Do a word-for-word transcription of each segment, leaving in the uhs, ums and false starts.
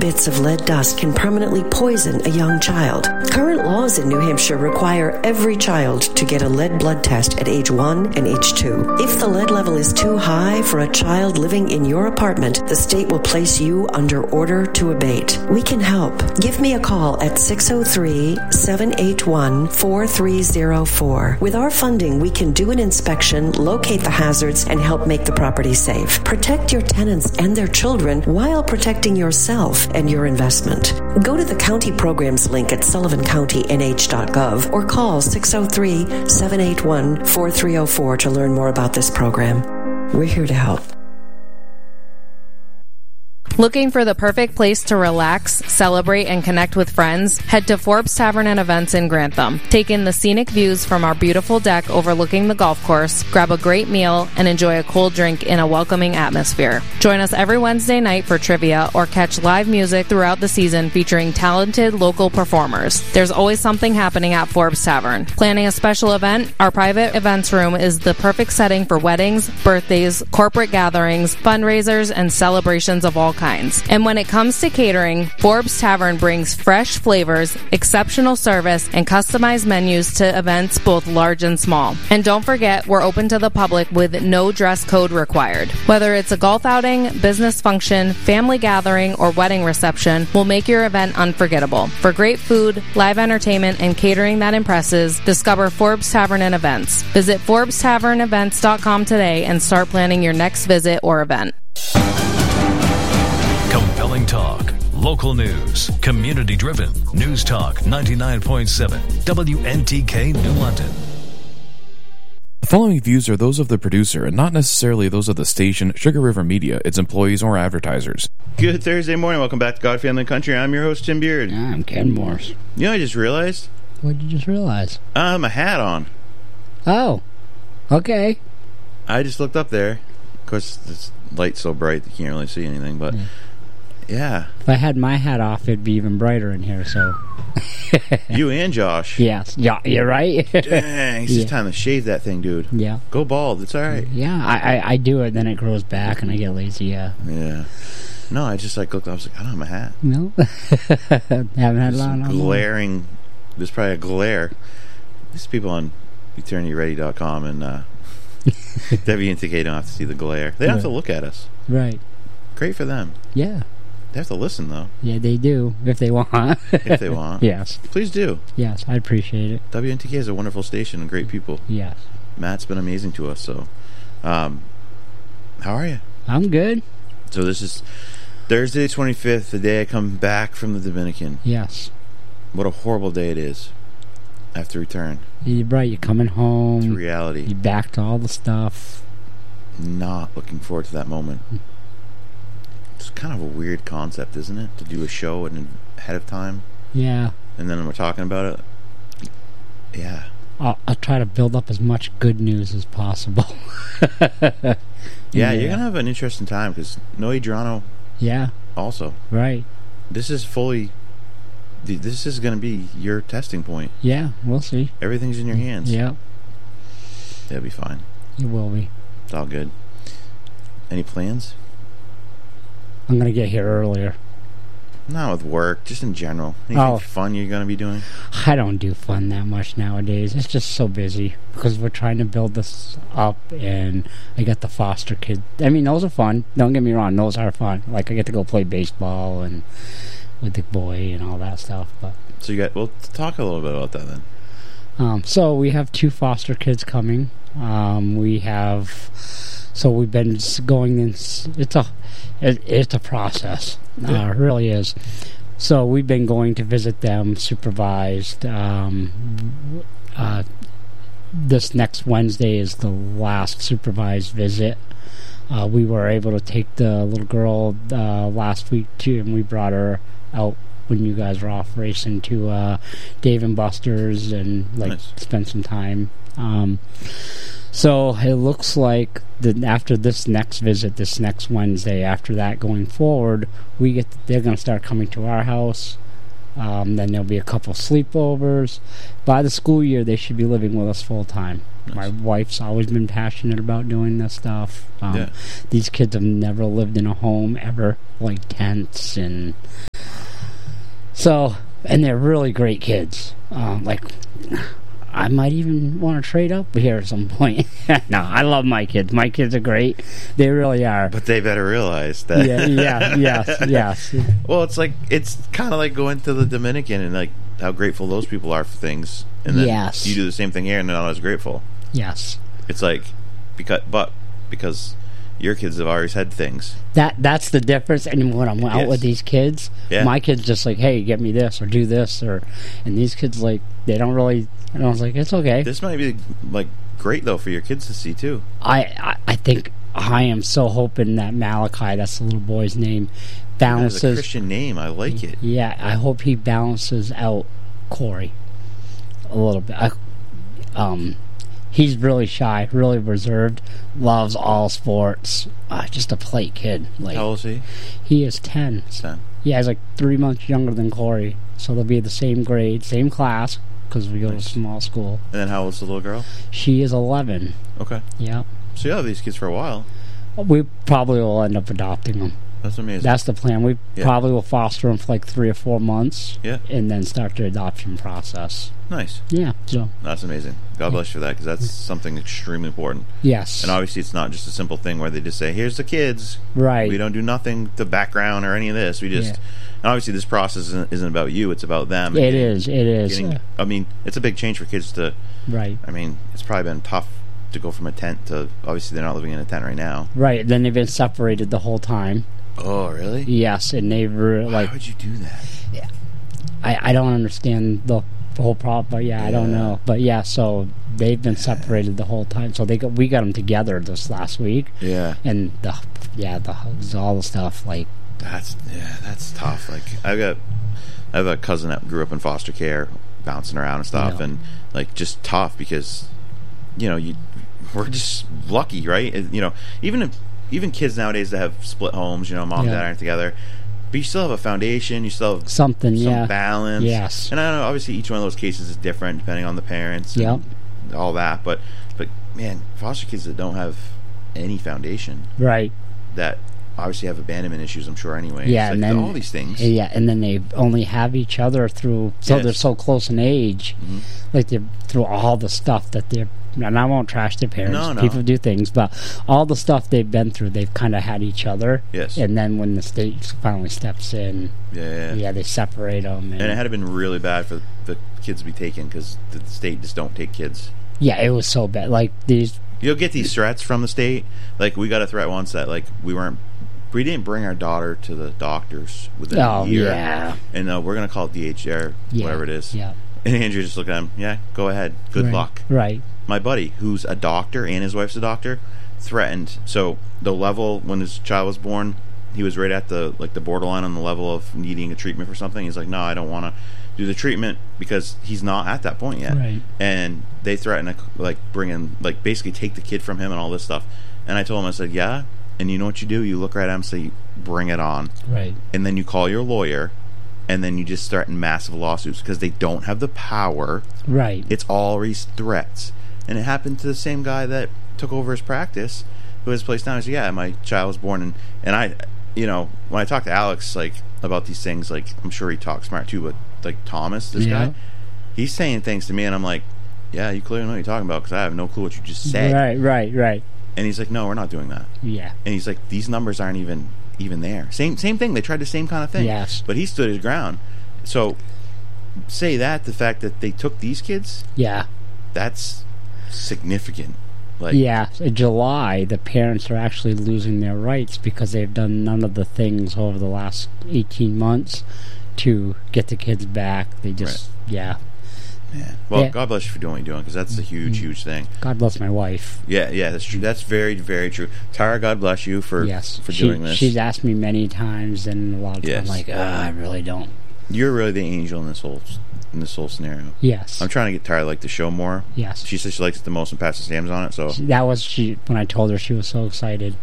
bits of lead dust can permanently poison a young child. Current laws in New Hampshire require every child to get a lead blood test at age one and age two. If the lead level is too high for a child living in your apartment, the state will place you under order to abate. We can help. Give me a call at six oh three, seven eight one, four three oh four. With our funding, we can do an inspection, locate the hazards, and help make the property safe. Protect your tenants and their children while protecting yourself and your investment. Go to the county programs link at sullivan county n h dot gov or call six oh three, seven eight one, four three oh four to learn more about this program. We're here to help. Looking for the perfect place to relax, celebrate, and connect with friends? Head to Forbes Tavern and Events in Grantham. Take in the scenic views from our beautiful deck overlooking the golf course, grab a great meal, and enjoy a cold drink in a welcoming atmosphere. Join us every Wednesday night for trivia or catch live music throughout the season featuring talented local performers. There's always something happening at Forbes Tavern. Planning a special event? Our private events room is the perfect setting for weddings, birthdays, corporate gatherings, fundraisers, and celebrations of all kinds. And when it comes to catering, Forbes Tavern brings fresh flavors, exceptional service, and customized menus to events both large and small. And don't forget, we're open to the public with no dress code required. Whether it's a golf outing, business function, family gathering, or wedding reception, we'll make your event unforgettable. For great food, live entertainment, and catering that impresses, discover Forbes Tavern and Events. Visit forbes tavern events dot com today and start planning your next visit or event. Compelling talk, local news, community-driven. News Talk ninety-nine point seven, W N T K New London. The following views are those of the producer and not necessarily those of the station, Sugar River Media, its employees, or advertisers. Good Thursday morning. Welcome back to God, Family, and Country. I'm your host, Tim Beard. I'm Ken Morse. You know, I just realized. What did you just realize? I have a hat on. Oh, okay. I just looked up there. Of course, this light's so bright you can't really see anything, but... Yeah. Yeah. If I had my hat off, it'd be even brighter in here, so... You and Josh. Yes. Yeah, you're right. Dang, it's yeah. just time to shave that thing, dude. Yeah. Go bald. It's all right. Yeah, I, I, I do it, then it grows back, and I get lazy, yeah. Yeah. No, I just like looked, I was like, I don't have a hat. No? Haven't had it on. Glaring. There's probably a glare. There's people on eternity ready dot com and uh, W N T K don't have to see the glare. They don't right. have to look at us. Right. Great for them. Yeah. They have to listen, though. Yeah, they do, if they want. If they want. Yes. Please do. Yes, I appreciate it. W N T K is a wonderful station and great people. Yes. Matt's been amazing to us, so... Um, how are you? I'm good. So this is Thursday twenty-fifth, the day I come back from the Dominican. Yes. What a horrible day it is. I have to return. You're right, you're coming home. To reality. You're back to all the stuff. Not looking forward to that moment. It's kind of a weird concept, isn't it? To do a show in, ahead of time. Yeah. And then we're talking about it. Yeah. I'll, I'll try to build up as much good news as possible. yeah, yeah, you're going to have an interesting time because Noe Drano yeah. also. Right. This is fully... This is going to be your testing point. Yeah, we'll see. Everything's in your hands. Yeah. It'll be fine. It will be. It's all good. Any plans? I'm going to get here earlier. Not with work, just in general. Anything oh. fun you're going to be doing? I don't do fun that much nowadays. It's just so busy because we're trying to build this up, and I got the foster kids. I mean, those are fun. Don't get me wrong. Those are fun. Like, I get to go play baseball and with the boy and all that stuff. But So you got, well, talk a little bit about that then. Um, so we have two foster kids coming. Um, we have... So we've been going in. It's a, it, it's a process. Yeah. Uh, it really is. So we've been going to visit them supervised. Um, uh, this next Wednesday is the last supervised visit. Uh, we were able to take the little girl uh, last week too, and we brought her out when you guys were off racing to uh, Dave and Buster's and like nice. spend some time. Um, So it looks like that after this next visit, this next Wednesday, after that going forward, we get they're going to start coming to our house. Um, then there'll be a couple sleepovers. By the school year, they should be living with us full time. Nice. My wife's always been passionate about doing this stuff. Um, yeah. These kids have never lived in a home ever, like tents and So, and they're really great kids. Um, like, I might even want to trade up here at some point. No, I love my kids. My kids are great. They really are. But they better realize that. Yeah, yeah, yes, yes. Well, it's like it's kind of like going to the Dominican and like how grateful those people are for things, and then Yes. you do the same thing here and they're not as grateful. Yes. It's like because, but because your kids have always had things. That that's the difference. And when I'm out Yes. with these kids, Yeah. my kids just like, hey, get me this or do this, or and these kids like they don't really. And I was like, it's okay. This might be like great though for your kids to see too. I, I I think I am so hoping that Malachi, that's the little boy's name, That's a balances. Christian name. I like it. Yeah, I hope he balances out Corey a little bit. I, um, he's really shy, really reserved, loves all sports. Uh, just a plate kid. Like How old is he? he is ten. Ten. Yeah, he's like three months younger than Corey, so they'll be the same grade, same class, because we go to a small school. And then how old's the little girl? She is eleven. Okay. Yeah, So you have these kids for a while. we probably will end up adopting them. That's amazing. That's the plan. We Yeah. probably will foster them for like three or four months, Yeah. and then start the adoption process. Nice. Yeah. So That's amazing. God bless you for that, because that's something extremely important. yes, And obviously, it's not just a simple thing where they just say, "Here's the kids." right. We don't do nothing to background or any of this. We just, Yeah. and obviously, this process isn't, isn't about you. It's about them. It is. It is. Getting, I mean, it's a big change for kids to. Right. I mean, it's probably been tough to go from a tent to. Obviously, they're not living in a tent right now. Right. Then they've been separated the whole time. Oh, really? Yes, and they were Why like, would you do that? I, I don't understand the whole problem, but yeah, I don't Yeah. know. But yeah, so they've been separated the whole time. So they got, we got them together this last week, Yeah, and the yeah the hugs, all the stuff like that's yeah, that's tough. Like I've got, I have a cousin that grew up in foster care, bouncing around and stuff, Yeah. and like just tough because, you know, you we're just lucky, right? It- you know, even if, even kids nowadays that have split homes, you know, mom and Yeah. dad aren't together, but you still have a foundation, you still have something. some Yeah. balance. Yes. And I know obviously each one of those cases is different depending on the parents. Yep. And all that, but but man, foster kids that don't have any foundation, Right. that obviously have abandonment issues, I'm sure anyway. Yeah, It's and like then all these things. Yeah, and then they only have each other through. So Yes. they're so close in age, Mhm. like they're through all the stuff that they're. And I won't trash their parents. No, no. People do things, but all the stuff they've been through, they've kind of had each other. Yes. And then when the state finally steps in, Yeah. yeah, they separate them. And, And it had been really bad for the kids to be taken because the state just don't take kids. yeah, it was so bad. Like these. You'll get these threats from the state. Like we got a threat once that like we weren't, we didn't bring our daughter to the doctors within Oh a year, yeah. and uh, we're gonna call it D H R, Yeah. whatever it is. Yeah. And Andrew just looked at him. Yeah, go ahead. Good Right. luck. Right. My buddy, who's a doctor and his wife's a doctor, threatened. So the level when his child was born, he was right at the like the borderline on the level of needing a treatment for something. He's like, no, I don't want to do the treatment because he's not at that point yet. Right. And they threatened to like bring in, like basically take the kid from him and all this stuff. And I told him, I said, yeah. And you know what you do? You look right at him and say, bring it on. Right. And then you call your lawyer, and then you just start in massive lawsuits because they don't have the power. Right. It's always threats. And it happened to the same guy that took over his practice, who has placed down. He said, yeah, my child was born. And, and I, you know, when I talk to Alex, like, about these things, like, I'm sure he talks smart too, but, like, Thomas, this Yeah. guy, he's saying things to me, and I'm like, yeah, you clearly know what you're talking about because I have no clue what you just said. Right. Right. Right. And he's like, no, we're not doing that. Yeah. And he's like, these numbers aren't even even there. Same same thing. They tried the same kind of thing. Yes. But he stood his ground. So, say that, the fact that they took these kids, Yeah. that's significant. Like, Yeah, in July, the parents are actually losing their rights because they've done none of the things over the last eighteen months to get the kids back. They just, yeah. man. Well, Yeah. God bless you for doing what you're doing, because that's a huge, huge thing. God bless my wife. Yeah, yeah, that's true. That's very, very true. Tara, God bless you for Yes, for she, doing this. she's asked me many times, and a lot of times Yes. I'm like, ah, I really don't. You're really the angel in this whole in this whole scenario. Yes, I'm trying to get Tara to like the show more. yes. She says she likes it the most, and Pastor Sam's on it, so That was she when I told her. She was so excited.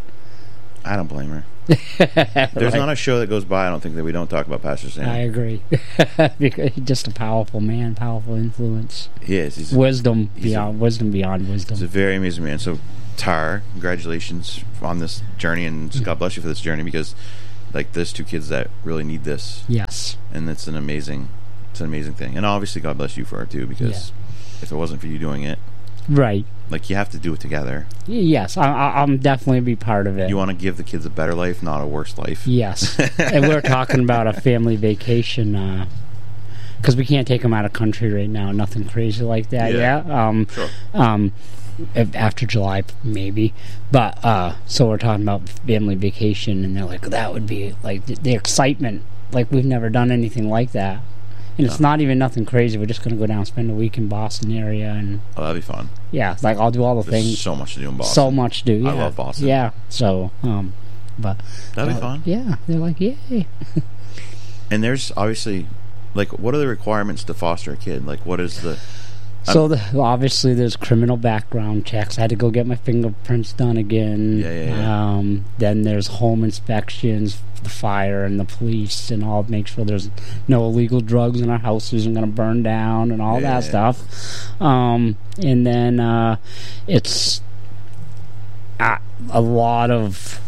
I don't blame her. There's not a show that goes by, I don't think, that we don't talk about Pastor Sam. I agree. Because he's just a powerful man, powerful influence, He is. He's, wisdom he's beyond wisdom beyond he's a wisdom. very amazing man. So, Tara, congratulations on this journey, and God bless you for this journey, because like there's two kids that really need this. Yes. And it's an amazing, it's an amazing thing. And obviously, God bless you for it too, because yeah. if it wasn't for you doing it, right, like you have to do it together. Yes, I, I, I'm definitely be part of it. You want to give the kids a better life, not a worse life. Yes, and we're talking about a family vacation because uh, we can't take them out of country right now. Nothing crazy like that. Yeah, yeah? Um, sure. Um, if, after July, maybe. But uh, so we're talking about family vacation, and they're like, that would be like the, the excitement. Like we've never done anything like that. And it's not even nothing crazy. We're just going to go down and spend a week in Boston area. And oh, that'd be fun. Yeah, like I'll do all the There's things. so much to do in Boston. So much to do, yeah. I love Boston. Yeah, so, um, but... That'd uh, be fun. Yeah, they're like, yay. And there's obviously, like, what are the requirements to foster a kid? Like, what is the... So, the, well, obviously, there's criminal background checks. I had to go get my fingerprints done again. Yeah, yeah, yeah. Um, then there's home inspections, the fire and the police, and all make sure there's no illegal drugs in our house isn't going to burn down and all yeah, that yeah. stuff. Um, and then uh, it's a, a lot of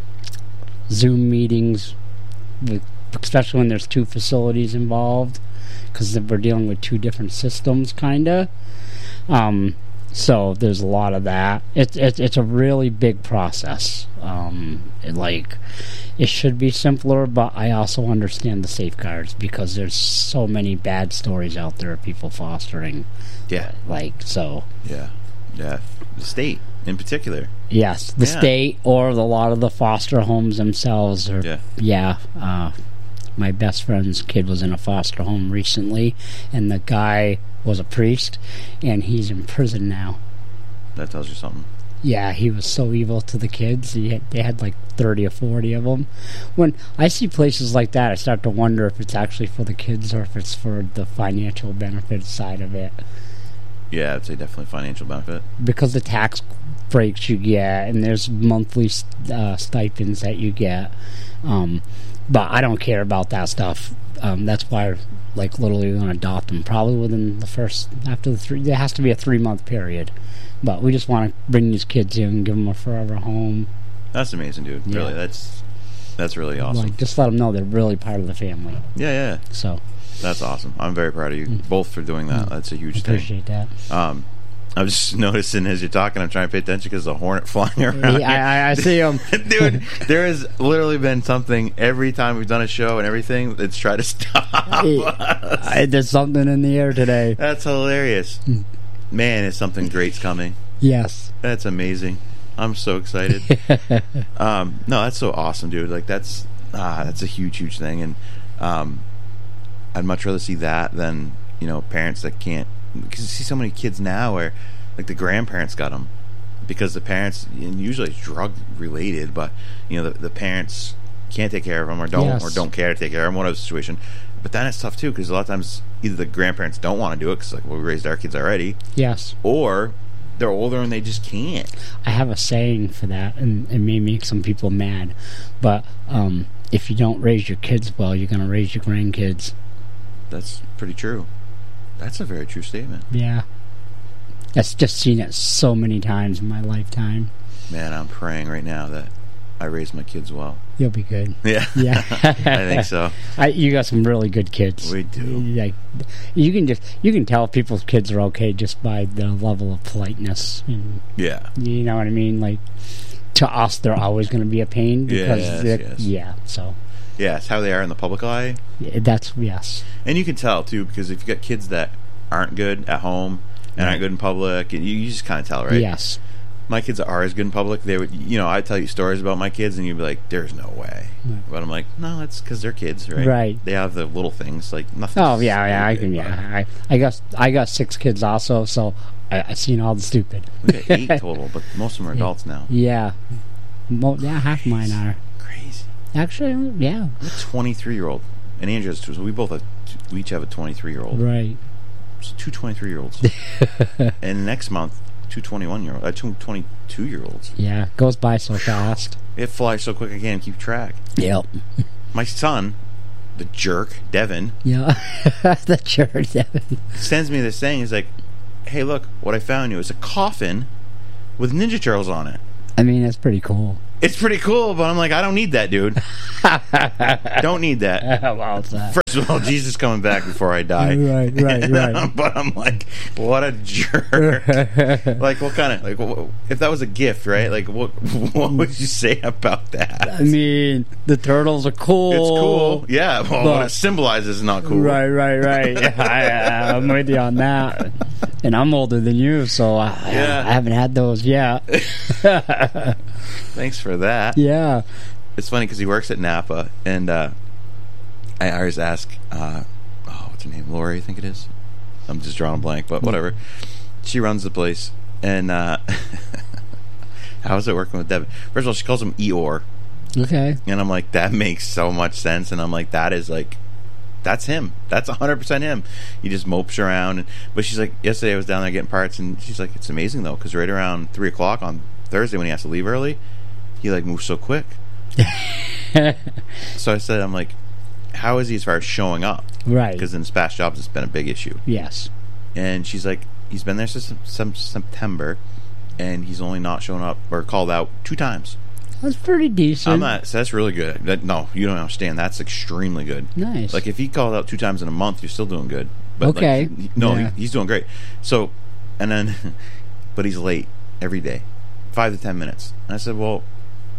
Zoom meetings, with, especially when there's two facilities involved, because we're dealing with two different systems, kind of. Um, so there's a lot of that. It's it, it's a really big process. Um, it, like it should be simpler, but I also understand the safeguards because there's so many bad stories out there of people fostering. Yeah. Like so. Yeah. Yeah. The state in particular. Yes, the yeah. state or the, a lot of the foster homes themselves are. Yeah. Yeah. Uh, my best friend's kid was in a foster home recently, and the guy was a priest, and he's in prison now. That tells you something. Yeah, he was so evil to the kids. He had, they had like thirty or forty of them. When I see places like that, I start to wonder if it's actually for the kids or if it's for the financial benefit side of it. Yeah, I'd say definitely financial benefit. Because the tax breaks you get, and there's monthly uh, stipends that you get. Um, but I don't care about that stuff. Um, that's why, like, literally we're going to adopt them. Probably within the first, after the three, there has to be a three-month period. But we just want to bring these kids in and give them a forever home. That's amazing, dude. Yeah. Really, that's that's really awesome. Like, just let them know they're really part of the family. Yeah, yeah. So. That's awesome. I'm very proud of you mm. both for doing that. Mm. That's a huge Appreciate thing. Appreciate that. Um, I was just noticing as you're talking, I'm trying to pay attention because there's a hornet flying around. Yeah, I, I see him. Dude, there has literally been something every time we've done a show and everything that's tried to stop us. I, there's something in the air today. That's hilarious. Mm. Man, is something great's coming. Yes. That's amazing. I'm so excited. um, no, that's so awesome, dude. Like, that's ah, that's a huge, huge thing. And um, I'd much rather see that than, you know, parents that can't. Because you see so many kids now where, like, the grandparents got them because the parents, and usually it's drug related, but you know the, the parents can't take care of them or don't yes. or don't care to take care of them. Whatever the situation, but then it's tough too because a lot of times either the grandparents don't want to do it because like well, we raised our kids already, yes, or they're older and they just can't. I have a saying for that, and it may make some people mad, but um, if you don't raise your kids well, you're going to raise your grandkids. That's pretty true. That's a very true statement. Yeah. I've just seen it so many times in my lifetime. Man, I'm praying right now that I raise my kids well. You'll be good. Yeah. Yeah. I think so. I, you got some really good kids. We do. Like, you can just you can tell people's kids are okay just by the level of politeness. And, yeah. You know what I mean? Like, to us, they're always going to be a pain because yes, yes. yeah. So. Yeah, it's how they are in the public eye. Yeah, that's yes. And you can tell too because if you got kids that aren't good at home and right. aren't good in public, and you, you just kind of tell, right? Yes. My kids are as good in public. They would, you know, I'd tell you stories about my kids, and you'd be like, "There's no way." Right. But I'm like, "No, that's because they're kids, right? Right. They have the little things like nothing." Oh yeah, yeah, I can. Yeah, I, I got, I got six kids also, so I, I've seen all the stupid. We got eight total, but most of them are adults now. Yeah, Mo- yeah, half mine are. Crazy. Actually, yeah. I'm a twenty-three-year-old, and Andrew has two, so we both have, two, we each have a twenty-three-year-old. Right. So two twenty-three-year-olds. And next month, two twenty-one-year-olds, uh, two twenty-two-year-olds. Yeah, it goes by so fast. It flies so quick I can't keep track. Yep. My son, the jerk, Devin. Yeah, the jerk, Devin. Sends me this thing. He's like, hey, look, what I found you is a coffin with Ninja Turtles on it. I mean, that's pretty cool. It's pretty cool, but I'm like, I don't need that, dude. Don't need that. Well, it's that. First of all, Jesus coming back before I die. Right, right, right. But I'm like, what a jerk. Like, what kind of, like, wh- if that was a gift, right? Like, what what would you say about that? I mean, the turtles are cool. It's cool. Yeah, well, But- what it symbolizes is not cool. Right, right, right. I, I'm with you on that. And I'm older than you, so I, Yeah. I haven't had those yet. Thanks for that. Yeah. It's funny because he works at Napa, and uh, I always ask, uh, oh, what's her name? Lori, I think it is. I'm just drawing a blank, but whatever. She runs the place, and uh, how is it working with Devin? First of all, she calls him Eeyore, Okay. and I'm like, that makes so much sense, and I'm like, that is like, that's him. That's one hundred percent him. He just mopes around. And, but she's like, yesterday I was down there getting parts, and she's like, it's amazing, though, because right around three o'clock on Thursday when he has to leave early, he, like, moves so quick. So I said, I'm like, how is he as far as showing up? Right. Because in his past jobs, it's been a big issue. Yes. And she's like, he's been there since some September, and he's only not shown up or called out two times. That's pretty decent. I'm not. So that's really good. That, no, you don't understand. That's extremely good. Nice. Like if he called out two times in a month, you're still doing good. But Okay. Like, he- no, Yeah. he, he's doing great. So, and then, but he's late every day, five to ten minutes. And I said, well,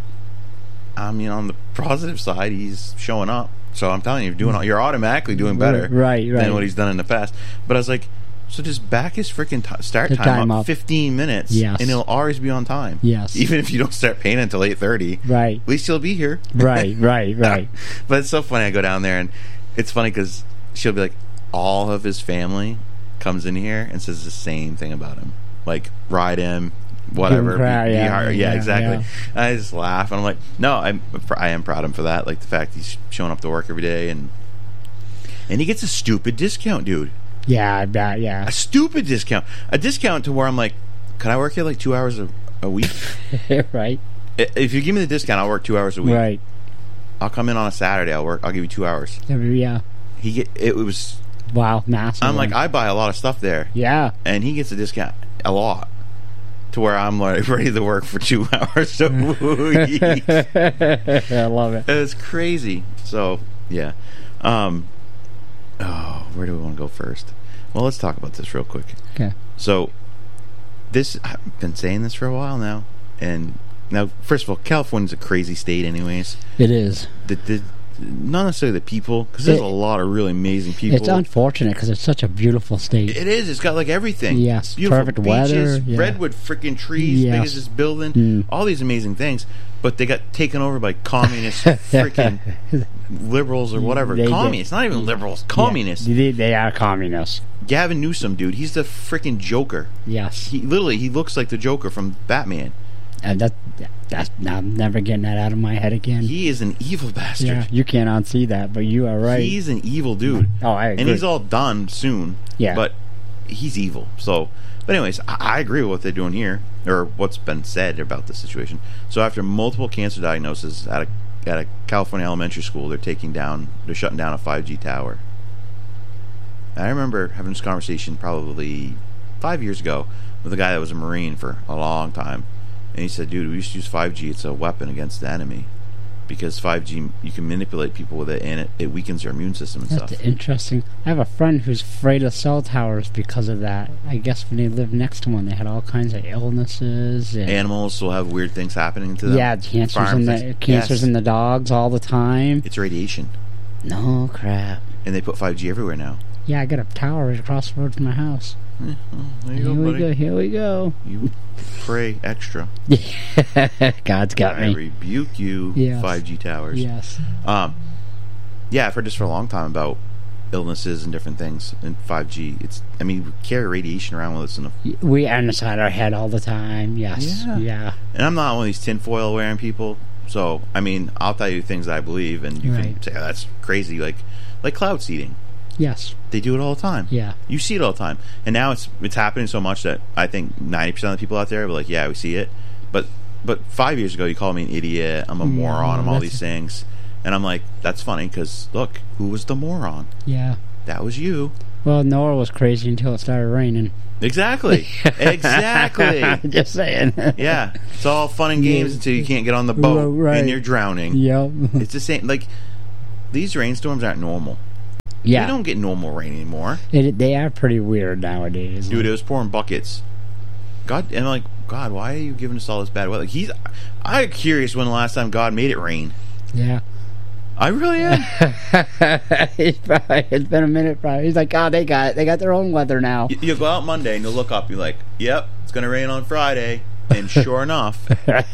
I mean, on the positive side, he's showing up. So I'm telling you, you're doing. You're automatically doing better, Right, right. than what he's done in the past. But I was like, so just back his freaking t- start The time, time up up. fifteen minutes, Yes. and he'll always be on time. Yes. Even if you don't start paying until eight thirty, Right. at least he'll be here. Right, right, right. But it's so funny. I go down there, and it's funny because she'll be like, all of his family comes in here and says the same thing about him. Like, ride him, whatever. Give him crap, be- be yeah, hard- yeah, yeah, exactly. yeah. I just laugh, and I'm like, no, I'm, I am proud of him for that. Like, the fact he's showing up to work every day, and and he gets a stupid discount, dude. Yeah, I bet, yeah. A stupid discount. A discount to where I'm like, can I work here like two hours a, a week? Right, I- If you give me the discount, I'll work two hours a week. right. I'll come in on a Saturday. I'll work. I'll give you two hours. Yeah. He get it was. Wow, massive. I'm like, one. I buy a lot of stuff there, Yeah. and he gets a discount a lot, to where I'm like ready to work for two hours a week. I love it. It's crazy. So yeah. Um. Oh, where do we want to go first? Well, let's talk about this real quick. Okay. So, this I've been saying this for a while now, and now first of all, California's a crazy state, anyways. It is. The, the not necessarily the people, because there's It- a lot of really amazing people. It's unfortunate because it's such a beautiful state. It is. It's got like everything. Yes, Beautiful perfect beaches, weather, yeah. redwood freaking trees, big Yes. as this building, Mm. all these amazing things. But they got taken over by communist freaking liberals or whatever. They did. Communists, not even liberals. Communists. Yeah, they, they are communists. Gavin Newsom, dude, he's the freaking Joker. Yes. He literally he looks like the Joker from Batman. And that, that's, I'm never getting that out of my head again. He is an evil bastard. Yeah, you can't unsee that, but you are right. He's an evil dude. Oh, I agree. And he's all done soon. Yeah. But he's evil. So, but anyways, I, I agree with what they're doing here, or what's been said about the situation. So after multiple cancer diagnoses at a at a California elementary school, they're taking down, they're shutting down a five G tower. And I remember having this conversation probably five years ago with a guy that was a Marine for a long time. And he said, dude, we used to use five G. It's a weapon against the enemy. Because five G, you can manipulate people with it, and it, it weakens their immune system and That's stuff. interesting. I have a friend who's afraid of cell towers because of that. I guess when they lived next to one, they had all kinds of illnesses. And Animals will have weird things happening to them. yeah, cancers Farm in the things. cancers Yes. in the dogs all the time. It's radiation. No crap. And they put five G everywhere now. Yeah, I got a tower right across the road from my house. Eh, well, there you Here go, we buddy. go. Here we go. You pray extra. God's got I me. rebuke you, Yes. five G towers. Yes. Um, yeah, I've heard this for a long time about illnesses and different things and five G. It's, I mean, we carry radiation around with us, in a, We are inside our head all the time. Yes. Yeah. Yeah. and I'm not one of these tinfoil wearing people. So, I mean, I'll tell you things that I believe, and you can Right. say, oh, that's crazy. Like, like cloud seeding. Yes. They do it all the time. Yeah. You see it all the time. And now it's it's happening so much that I think ninety percent of the people out there are like, yeah, we see it. But but five years ago, you called me an idiot. I'm a Yeah, moron. I'm all that's- these things. And I'm like, that's funny because, look, who was the moron? Yeah. That was you. Well, Noah was crazy until it started raining. Exactly. Exactly. Just saying. Yeah. It's all fun and games until you can't get on the boat right. and you're drowning. Yep. It's the same. Like, these rainstorms aren't normal. Yeah. We don't get normal rain anymore. It, they are pretty weird nowadays. Dude, it was pouring buckets. God, and I'm like, God, why are you giving us all this bad weather? Like, he's. I'm curious when the last time God made it rain. Yeah. I really am. it's, probably, it's been a minute, probably. He's like, oh, they got they got their own weather now. You, you go out Monday and you'll look up. You're like, yep, it's going to rain on Friday. And sure enough,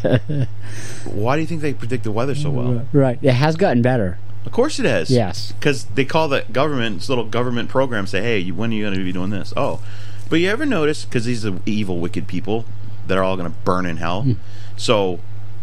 why do you think they predict the weather so well? Right. It has gotten better. Of course it has. Yes. Because they call the government, this little government program, say, hey, you, when are you going to be doing this? Oh. But you ever notice, because these are evil, wicked people that are all going to burn in hell. Mm. So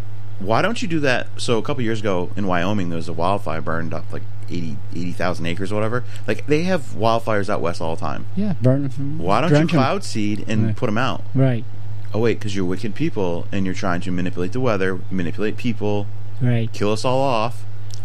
why don't you do that? So a couple years ago in Wyoming, there was a wildfire burned up like eighty thousand acres or whatever. Like, they have wildfires out west all the time. Yeah, burn. Why don't you cloud seed and right. put them out? Right. Oh, wait, because you're wicked people and you're trying to manipulate the weather, manipulate people, right? Kill us all off.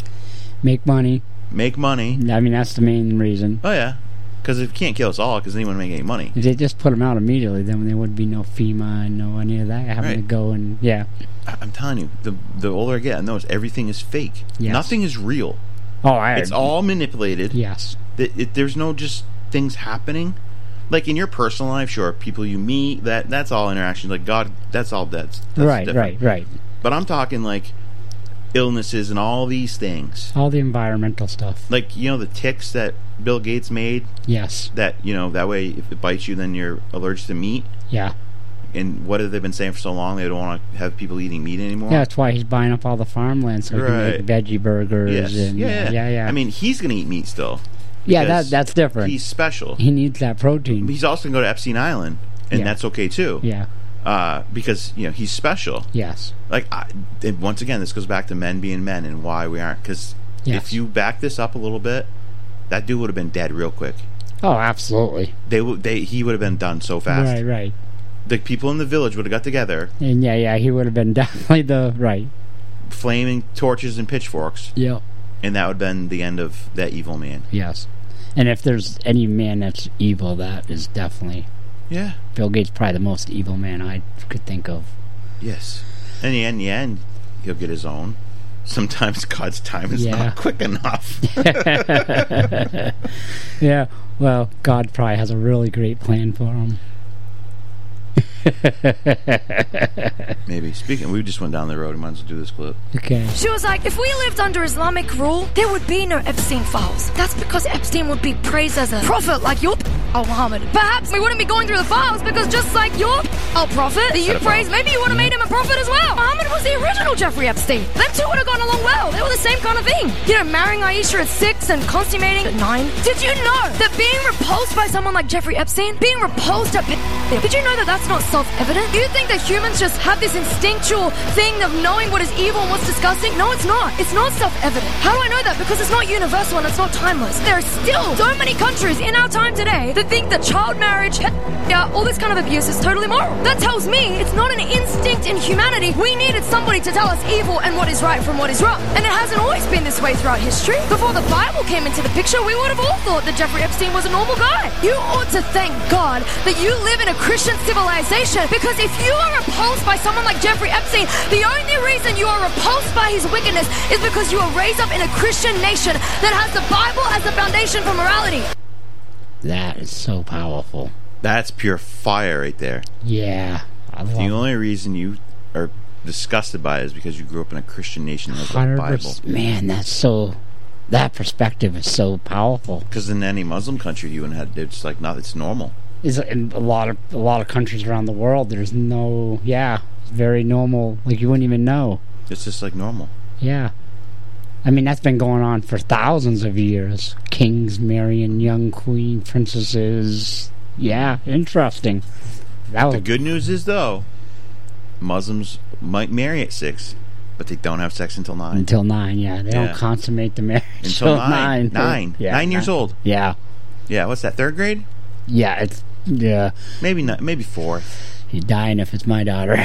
Make money. Make money. I mean, that's the main reason. Oh, yeah. Because if you can't kill us all, because then you wouldn't make any money. If they just put them out immediately, then there would be no FEMA and no any of that having right. to go and, yeah. I'm telling you, the the older I get, I notice everything is fake. Yes. Nothing is real. Oh, I It's all manipulated. Yes. It, it, there's no just things happening. Like, in your personal life, sure, people you meet, that that's all interaction. Like, God, that's all that's, that's right, different. right, right. But I'm talking, like, illnesses and all these things. All the environmental stuff. Like, you know, the ticks that Bill Gates made? Yes. That, you know, that way if it bites you, then you're allergic to meat? Yeah. And what have they been saying for so long? They don't want to have people eating meat anymore? Yeah, that's why he's buying up all the farmland so he right. can make veggie burgers. Yes. And, yeah, yeah, yeah, yeah. I mean, he's going to eat meat still. Yeah, that that's different. He's special. He needs that protein. He's also going to go to Epstein Island, and yeah. that's okay, too. Yeah. Uh, because, you know, he's special. Yes. Like, I, and once again, this goes back to men being men and why we aren't. Because yes. if you back this up a little bit, that dude would have been dead real quick. Oh, absolutely. They would. They He would have been done so fast. Right, right. The people in the village would have got together. And yeah, yeah, he would have been definitely the, right. Flaming torches and pitchforks. Yep. And that would have been the end of that evil man. Yes. And if there's any man that's evil, that is definitely... Yeah. Bill Gates probably the most evil man I could think of. Yes. And in the end, he'll get his own. Sometimes God's time is yeah. not quick enough. Yeah. Well, God probably has a really great plan for him. Maybe. Speaking, we just went down the road. We might as well do this clip. Okay. She was like, if we lived under Islamic rule, there would be no Epstein files. That's because Epstein would be praised as a prophet like your oh Muhammad. Perhaps we wouldn't be going through the files because just like your oh prophet that you praised, maybe you would have made him a prophet as well. Muhammad was the original Jeffrey Epstein. Them two would have gone along well. They were the same kind of thing. You know, marrying Aisha at six and consummating at nine. Did you know that being repulsed by someone like Jeffrey Epstein, being repulsed at did you know that that's not self-evident? Do you think that humans just have this instinctual thing of knowing what is evil and what's disgusting? No, it's not. It's not self-evident. How do I know that? Because it's not universal and it's not timeless. There are still so many countries in our time today that think that child marriage, yeah, all this kind of abuse is totally moral. That tells me it's not an instinct in humanity. We needed somebody to tell us evil and what is right from what is wrong. And it hasn't always been this way throughout history. Before the Bible came into the picture, we would have all thought that Jeffrey Epstein was a normal guy. You ought to thank God that you live in a Christian civilization, because if you are repulsed by someone like Jeffrey Epstein, the only reason you are repulsed by his wickedness is because you are raised up in a Christian nation that has the Bible as the foundation for morality. That is so powerful. That's pure fire right there. Yeah. I love the only reason you are disgusted by it is because you grew up in a Christian nation that has the Bible. Man, that's so... That perspective is so powerful. Because in any Muslim country you wouldn't have, it's like, not, it's normal. Is in a lot of a lot of countries around the world, there's no, yeah, it's very normal. Like, you wouldn't even know. It's just like normal. Yeah. I mean, that's been going on for thousands of years. Kings marrying young queen princesses. Yeah, interesting. That was, the good news is, though, Muslims might marry at six, but they don't have sex until nine. Until nine, yeah. They yeah. don't consummate the marriage until nine. Nine. Nine. Yeah, nine years nine. old. Yeah. Yeah, what's that, third grade? Yeah, it's, yeah. Maybe not, maybe fourth. You're dying if it's my daughter.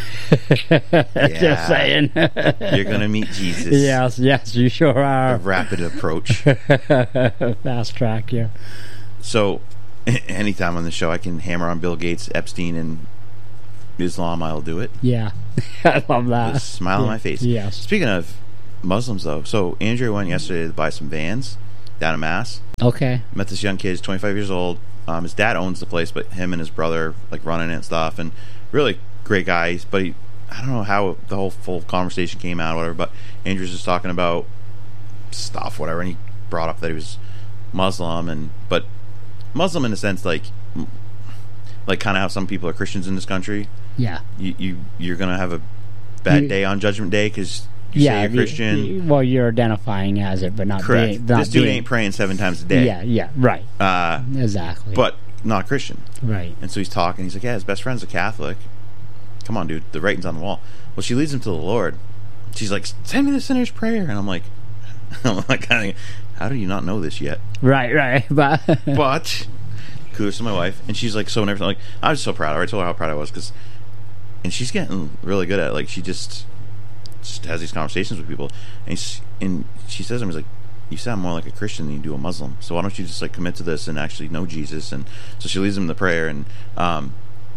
Yeah. Just saying. You're going to meet Jesus. Yes, yes, you sure are. A rapid approach. Fast track, yeah. so anytime on the show I can hammer on Bill Gates, Epstein, and Islam, I'll do it. Yeah. I love that. Just smile yeah. on my face. Yes. Speaking of Muslims, though, so Andrea went yesterday to buy some Vans down in Mass. Okay. Met this young kid, he's twenty-five years old. Um, his dad owns the place, but him and his brother like running it and stuff, and really great guy. But he, I don't know how the whole full conversation came out, or whatever. But Andrew's just talking about stuff, whatever, and he brought up that he was Muslim, and but Muslim in a sense, like like kind of how some people are Christians in this country. Yeah. You you you're gonna have a bad You- day on Judgment Day because you yeah, say you're the- Christian. the- well, you're identifying as it, but not Correct. being. Not This dude being, ain't praying seven times a day. Yeah, yeah, right. Uh, Exactly. but not Christian. right. And so he's talking. He's like, yeah, his best friend's a Catholic. Come on, dude. The writing's on the wall. Well, she leads him to the Lord. She's like, send me the sinner's prayer. And I'm like, I'm like, how do you not know this yet? Right, right. But But kudos to my wife. And she's like, so and everything. Like, I was so proud of her. I told her how proud I was because, and she's getting really good at it. Like, she just, just has these conversations with people. And she, and she says to me, like, you sound more like a Christian than you do a Muslim. So why don't you just like commit to this and actually know Jesus? And so she leads him to prayer. And um,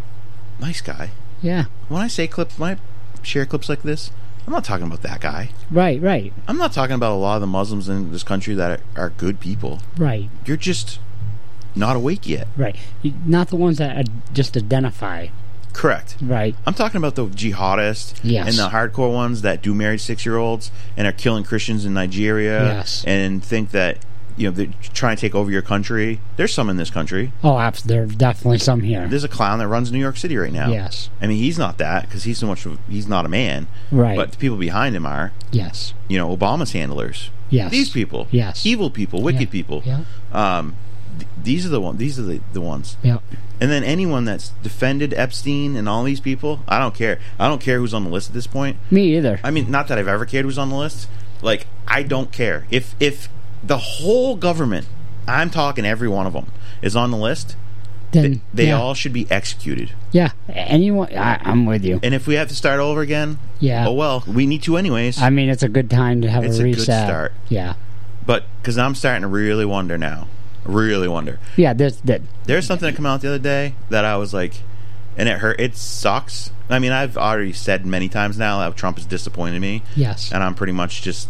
nice guy. yeah, When I say clips, when I share clips like this, I'm not talking about that guy. right, right, I'm not talking about a lot of the Muslims in this country that are, are good people. right, You're just not awake yet. right. You- Not the ones that uh, just identify. Correct. Right. I'm talking about the jihadists Yes. and the hardcore ones that do marry six-year-olds and are killing Christians in Nigeria Yes. and think that, you know, they're trying to take over your country. There's some in this country. Oh, abs- there are definitely some here. There's a clown that runs New York City right now. Yes. I mean, he's not that because he's so much of, he's not a man. Right. But the people behind him are, Yes. you know, Obama's handlers. Yes. These people. Yes. Evil people, wicked Yeah. people. Yeah. Um, th- these are the one. These are the, the ones. Yeah. And then anyone that's defended Epstein and all these people, I don't care. I don't care who's on the list at this point. Me either. I mean, not that I've ever cared who's on the list. Like, I don't care. If if the whole government, I'm talking every one of them, is on the list, then th- they yeah. all should be executed. Yeah. Anyone? I, I'm with you. And if we have to start over again, Yeah. oh well, we need to anyways. I mean, it's a good time to have It's a a good reset. start. Yeah. But, because I'm starting to really wonder now. Really wonder. Yeah. There's that. There's something that came out the other day that I was like, and it hurt. It sucks. I mean, I've already said many times now how Trump has disappointed me. Yes. And I'm pretty much just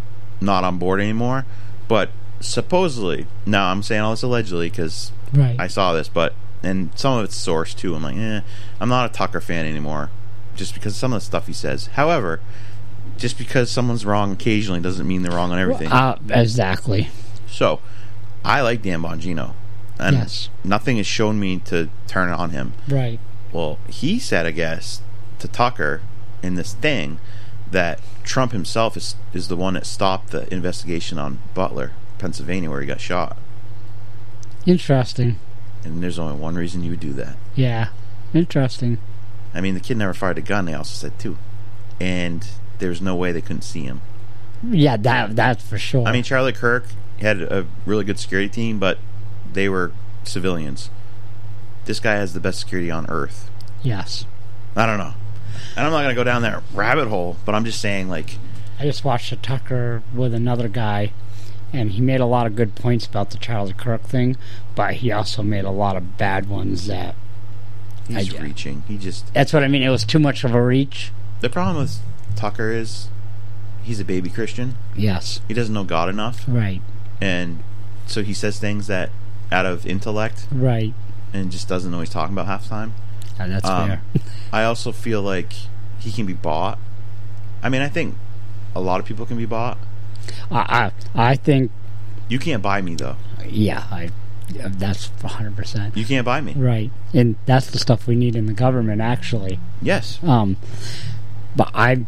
not on board anymore. But supposedly, now I'm saying all this allegedly because Right. I saw this, but, and some of it's sourced too. I'm like, eh, I'm not a Tucker fan anymore just because of some of the stuff he says. However, just because someone's wrong occasionally doesn't mean they're wrong on everything. Uh, exactly. So, I like Dan Bongino. And Yes. nothing has shown me to turn on him. Right. Well, he said, I guess, to Tucker in this thing that Trump himself is is the one that stopped the investigation on Butler, Pennsylvania, where he got shot. Interesting. And there's only one reason you would do that. Yeah. Interesting. I mean, the kid never fired a gun, they also said, too. And there's no way they couldn't see him. Yeah. That that's for sure. I mean, Charlie Kirk had a really good security team, but they were civilians. This guy has the best security on Earth. Yes. I don't know. And I'm not going to go down that rabbit hole, but I'm just saying, like... I just watched a Tucker with another guy, and he made a lot of good points about the Charlie Kirk thing, but he also made a lot of bad ones that... He's I- reaching. He just... That's what I mean. It was too much of a reach. The problem with Tucker is he's a baby Christian. Yes. He doesn't know God enough. Right. And so he says things that out of intellect Right. and just doesn't know what he's talking about half the time. Uh, that's Um, fair. I also feel like he can be bought. I mean, I think a lot of people can be bought. I, I I think, You can't buy me, though. yeah, I yeah, that's one hundred percent. You can't buy me. Right. And that's the stuff we need in the government, actually. Yes. Um, but I,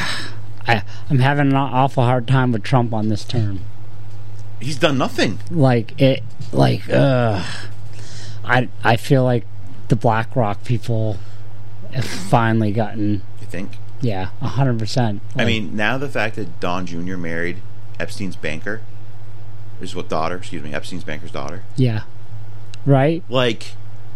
I, I'm having an awful hard time with Trump on this term. He's done nothing. Like it, like uh, I I feel like the BlackRock people have finally gotten, You think? yeah, a hundred percent. I mean, now the fact that Don Junior married Epstein's banker, is what daughter, excuse me, Epstein's banker's daughter. yeah, right. Like,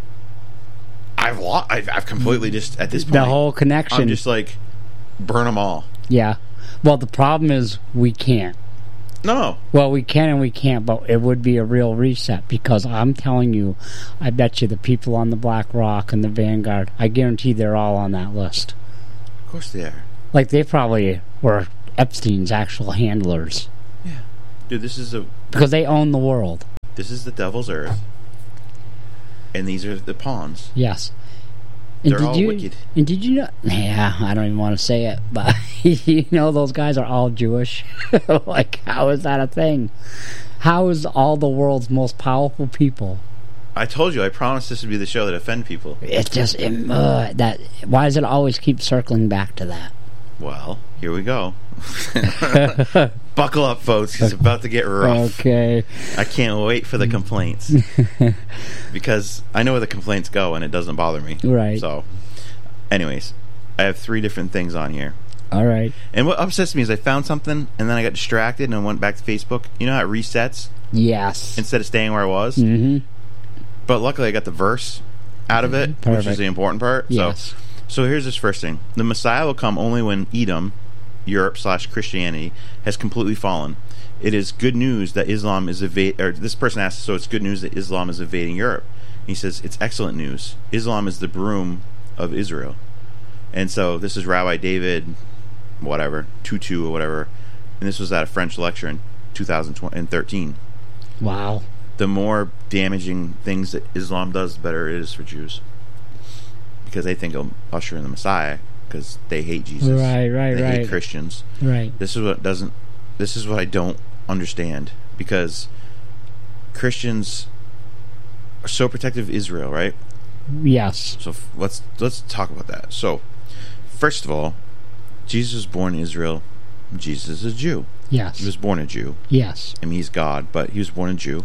I've lost, I've, I've completely just, at this point, The whole connection. I'm just like, burn them all. Yeah. Well, the problem is we can't. No. Well, we can and we can't, but it would be a real reset because I'm telling you, I bet you the people on the Black Rock and the Vanguard, I guarantee they're all on that list. Of course they are. Like, they probably were Epstein's actual handlers. Yeah. Dude, this is a... Because they own the world. This is the devil's earth. And these are the pawns. Yes. And They're did all you, wicked. And did you know... Yeah, I don't even want to say it, but you know those guys are all Jewish? Like, how is that a thing? How is all the world's most powerful people? I told you, I promised this would be the show that offend people. It's just... It, uh, that. Why does it always keep circling back to that? Well, here we go. Buckle up, folks. It's about to get rough. Okay. I can't wait for the complaints. Because I know where the complaints go and it doesn't bother me. Right. So, anyways, I have three different things on here. All right. And what upsets me is I found something and then I got distracted and I went back to Facebook. You know how it resets? Yes. Instead of staying where I was? Mm-hmm. But luckily I got the verse out of it, Perfect. which is the important part. Yes. So, so here's this first thing. The Messiah will come only when Edom, Europe slash Christianity, has completely fallen. It is good news that Islam is evading, or this person asks, so it's good news that Islam is invading Europe. And he says, it's excellent news. Islam is the broom of Israel. And so this is Rabbi David, whatever, Tutu or whatever. And this was at a French lecture in two thousand thirteen. Wow. The more damaging things that Islam does, the better it is for Jews. Because they think it'll usher in the Messiah, because they hate Jesus. Right, right, they right. hate Christians. Right. This is what doesn't. This is what I don't understand, because Christians are so protective of Israel, right? Yes. So f- let's let's talk about that. So, first of all, Jesus was born in Israel. Jesus is a Jew. Yes. He was born a Jew. Yes. I mean, he's God, but he was born a Jew.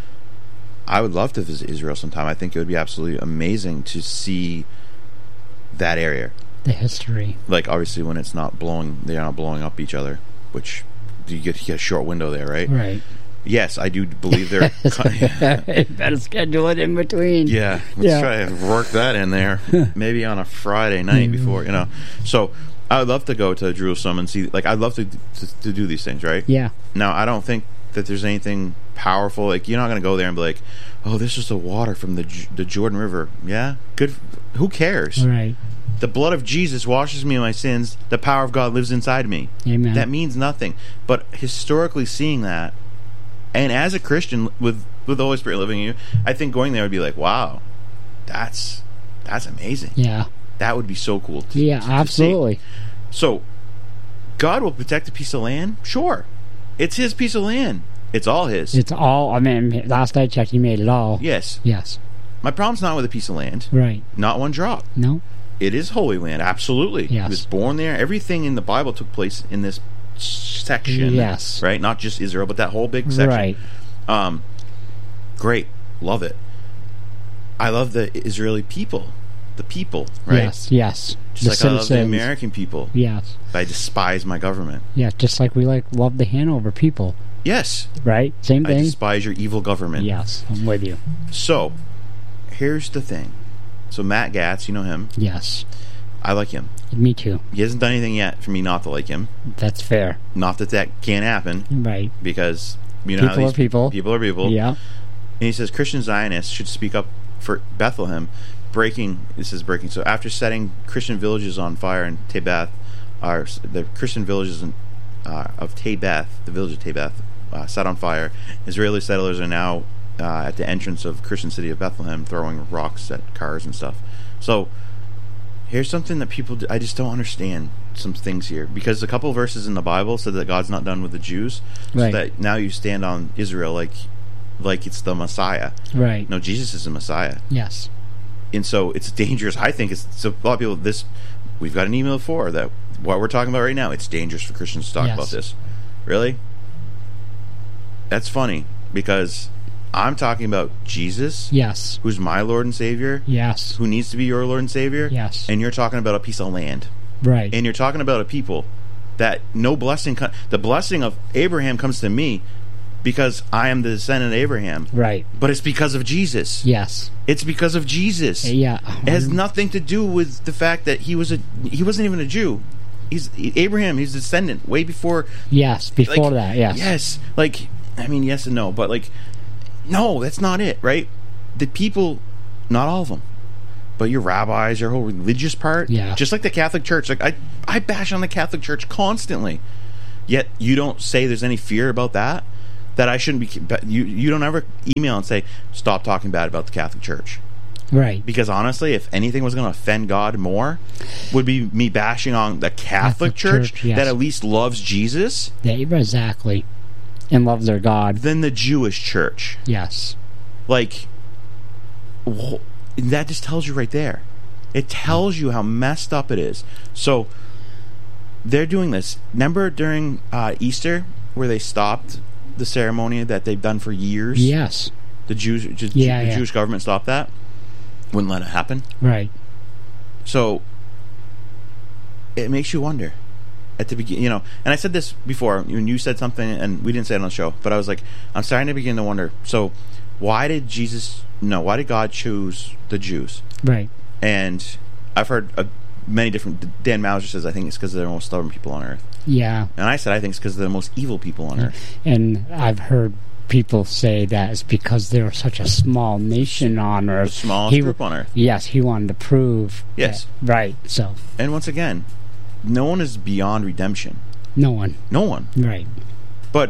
I would love to visit Israel sometime. I think it would be absolutely amazing to see that area. The history. Like, obviously, when it's not blowing, they're not blowing up each other, which you get, you get a short window there, right? Right. Yes, I do believe they're... Better schedule it in between. Yeah, let's Yeah. try to work that in there. Maybe on a Friday night before, you know. So, I would love to go to Jerusalem and see... Like, I'd love to, to, to do these things, right? Yeah. Now, I don't think that there's anything powerful. Like, you're not going to go there and be like, oh, this is the water from the the Jordan River. Yeah? Good. Who cares? Right. The blood of Jesus washes me of my sins. The power of God lives inside me. Amen. That means nothing. But historically seeing that, and as a Christian with, with the Holy Spirit living in you, I think going there would be like, wow, that's that's amazing. Yeah. That would be so cool to, Yeah, to, to absolutely. see. So, God will protect a piece of land? Sure. It's His piece of land. It's all His. It's all, I mean, last I checked, He made it all. Yes. Yes. My problem's not with a piece of land. Right. Not one drop. No. It is Holy Land, absolutely. Yes. He was born there. Everything in the Bible took place in this section. Yes. Right? Not just Israel, but that whole big section. Right. Um, great. Love it. I love the Israeli people. The people, right? Yes. Yes. Just the like I love the citizens. American people. Yes. I despise my government. Yeah, just like we like love the Hanover people. Yes. Right? Same I thing. despise your evil government. Yes, I'm with you. So, here's the thing. So Matt Gatz, you know him. Yes. I like him. Me too. He hasn't done anything yet for me not to like him. That's fair. Not that that can't happen, Right. because you know how People these are people. People are people. Yeah. And he says Christian Zionists should speak up for Bethlehem, breaking. This is breaking. So after setting Christian villages on fire in Tabeth, or the Christian villages in, uh, of Tabeth, the village of Tabeth, uh, set on fire, Israeli settlers are now uh, at the entrance of Christian city of Bethlehem, throwing rocks at cars and stuff. So here's something that people do, I just don't understand some things here, because a couple of verses in the Bible said that God's not done with the Jews, so Right. that now you stand on Israel like like it's the Messiah. Right. No, Jesus is the Messiah. Yes. And so it's dangerous. I think it's so a lot of people. This we've got an email for that. What we're talking about right now, it's dangerous for Christians to talk Yes. about this. Really? That's funny, because I'm talking about Jesus, Yes. who's my Lord and Savior, Yes. who needs to be your Lord and Savior. Yes. And you're talking about a piece of land, Right. and you're talking about a people that no blessing. Co- the blessing of Abraham comes to me because I am the descendant of Abraham. Right. But it's because of Jesus. Yes. It's because of Jesus. Yeah. It has nothing to do with the fact that he was a he wasn't even a Jew. He's Abraham. He's a descendant way before. Yes, before like, that. Yes. Yes. Like, I mean, yes and no, but like, no, that's not it, right? The people, not all of them, but your rabbis, your whole religious part, yeah. just like the Catholic Church. Like I, I bash on the Catholic Church constantly. Yet you don't say there's any fear about that. That I shouldn't be. You you don't ever email and say stop talking bad about the Catholic Church. Right. Because honestly, if anything was going to offend God more, would be me bashing on the Catholic, Catholic Church, Church yes. that at least loves Jesus. Yeah, exactly. And loves their God. Than the Jewish Church. Yes. Like, wh- that just tells you right there. It tells you how messed up it is. So, they're doing this. Remember during uh, Easter, where they stopped the ceremony that they've done for years? Yes. The Jews, just, yeah, the yeah. Jewish government stopped that. Wouldn't let it happen. Right. So it makes you wonder at the beginning, you know. And I said this before when you said something, and we didn't say it on the show, but I was like, I'm starting to begin to wonder. So why did Jesus? No, why did God choose the Jews? Right. And I've heard uh, many different. Dan Mauser says I think it's because they're the most stubborn people on earth. Yeah. And I said I think it's because they're the most evil people on earth. And I've heard people say that it's because they're such a small nation on earth. The smallest he, group on earth. Yes, he wanted to prove. Yes. That, right. So. And once again, no one is beyond redemption. No one. No one. Right. But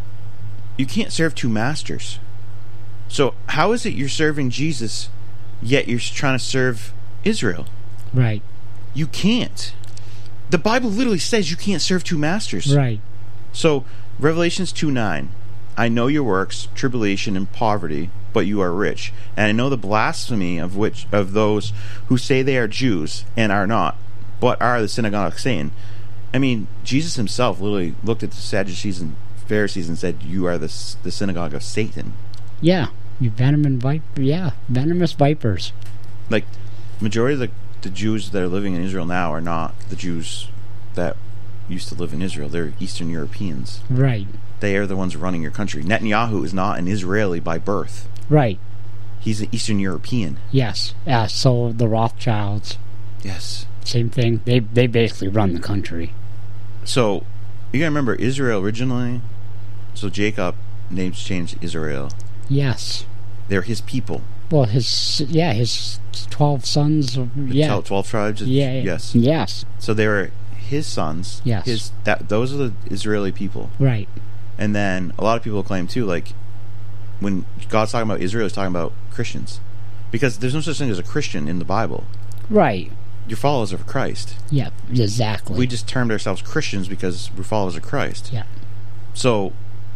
you can't serve two masters. So how is it you're serving Jesus, yet you're trying to serve Israel? Right. You can't. The Bible literally says you can't serve two masters. Right. So Revelations two nine. I know your works, tribulation and poverty, but you are rich. And I know the blasphemy of which of those who say they are Jews and are not, but are the synagogue of Satan. I mean, Jesus himself literally looked at the Sadducees and Pharisees and said, you are the, the synagogue of Satan. Yeah. You venom and viper. Yeah. Venomous vipers. Like, majority of the, the Jews that are living in Israel now are not the Jews that used to live in Israel. They're Eastern Europeans. Right. They are the ones running your country. Netanyahu is not an Israeli by birth. Right. He's an Eastern European. Yes. Yeah, so the Rothschilds. Yes. Same thing. They they basically run the country. So, you gotta remember, Israel originally, so Jacob, names changed Israel. Yes. They're his people. Well, his, yeah, his twelve sons. The yeah. twelve tribes? Yeah. Yes. Yes. So they were his sons. Yes. His, that, those are the Israeli people. Right. And then a lot of people claim too, like when God's talking about Israel, he's talking about Christians, because there's no such thing as a Christian in the Bible. Right. You're followers of Christ. Yeah, exactly. We just termed ourselves Christians because we're followers of Christ. Yeah. So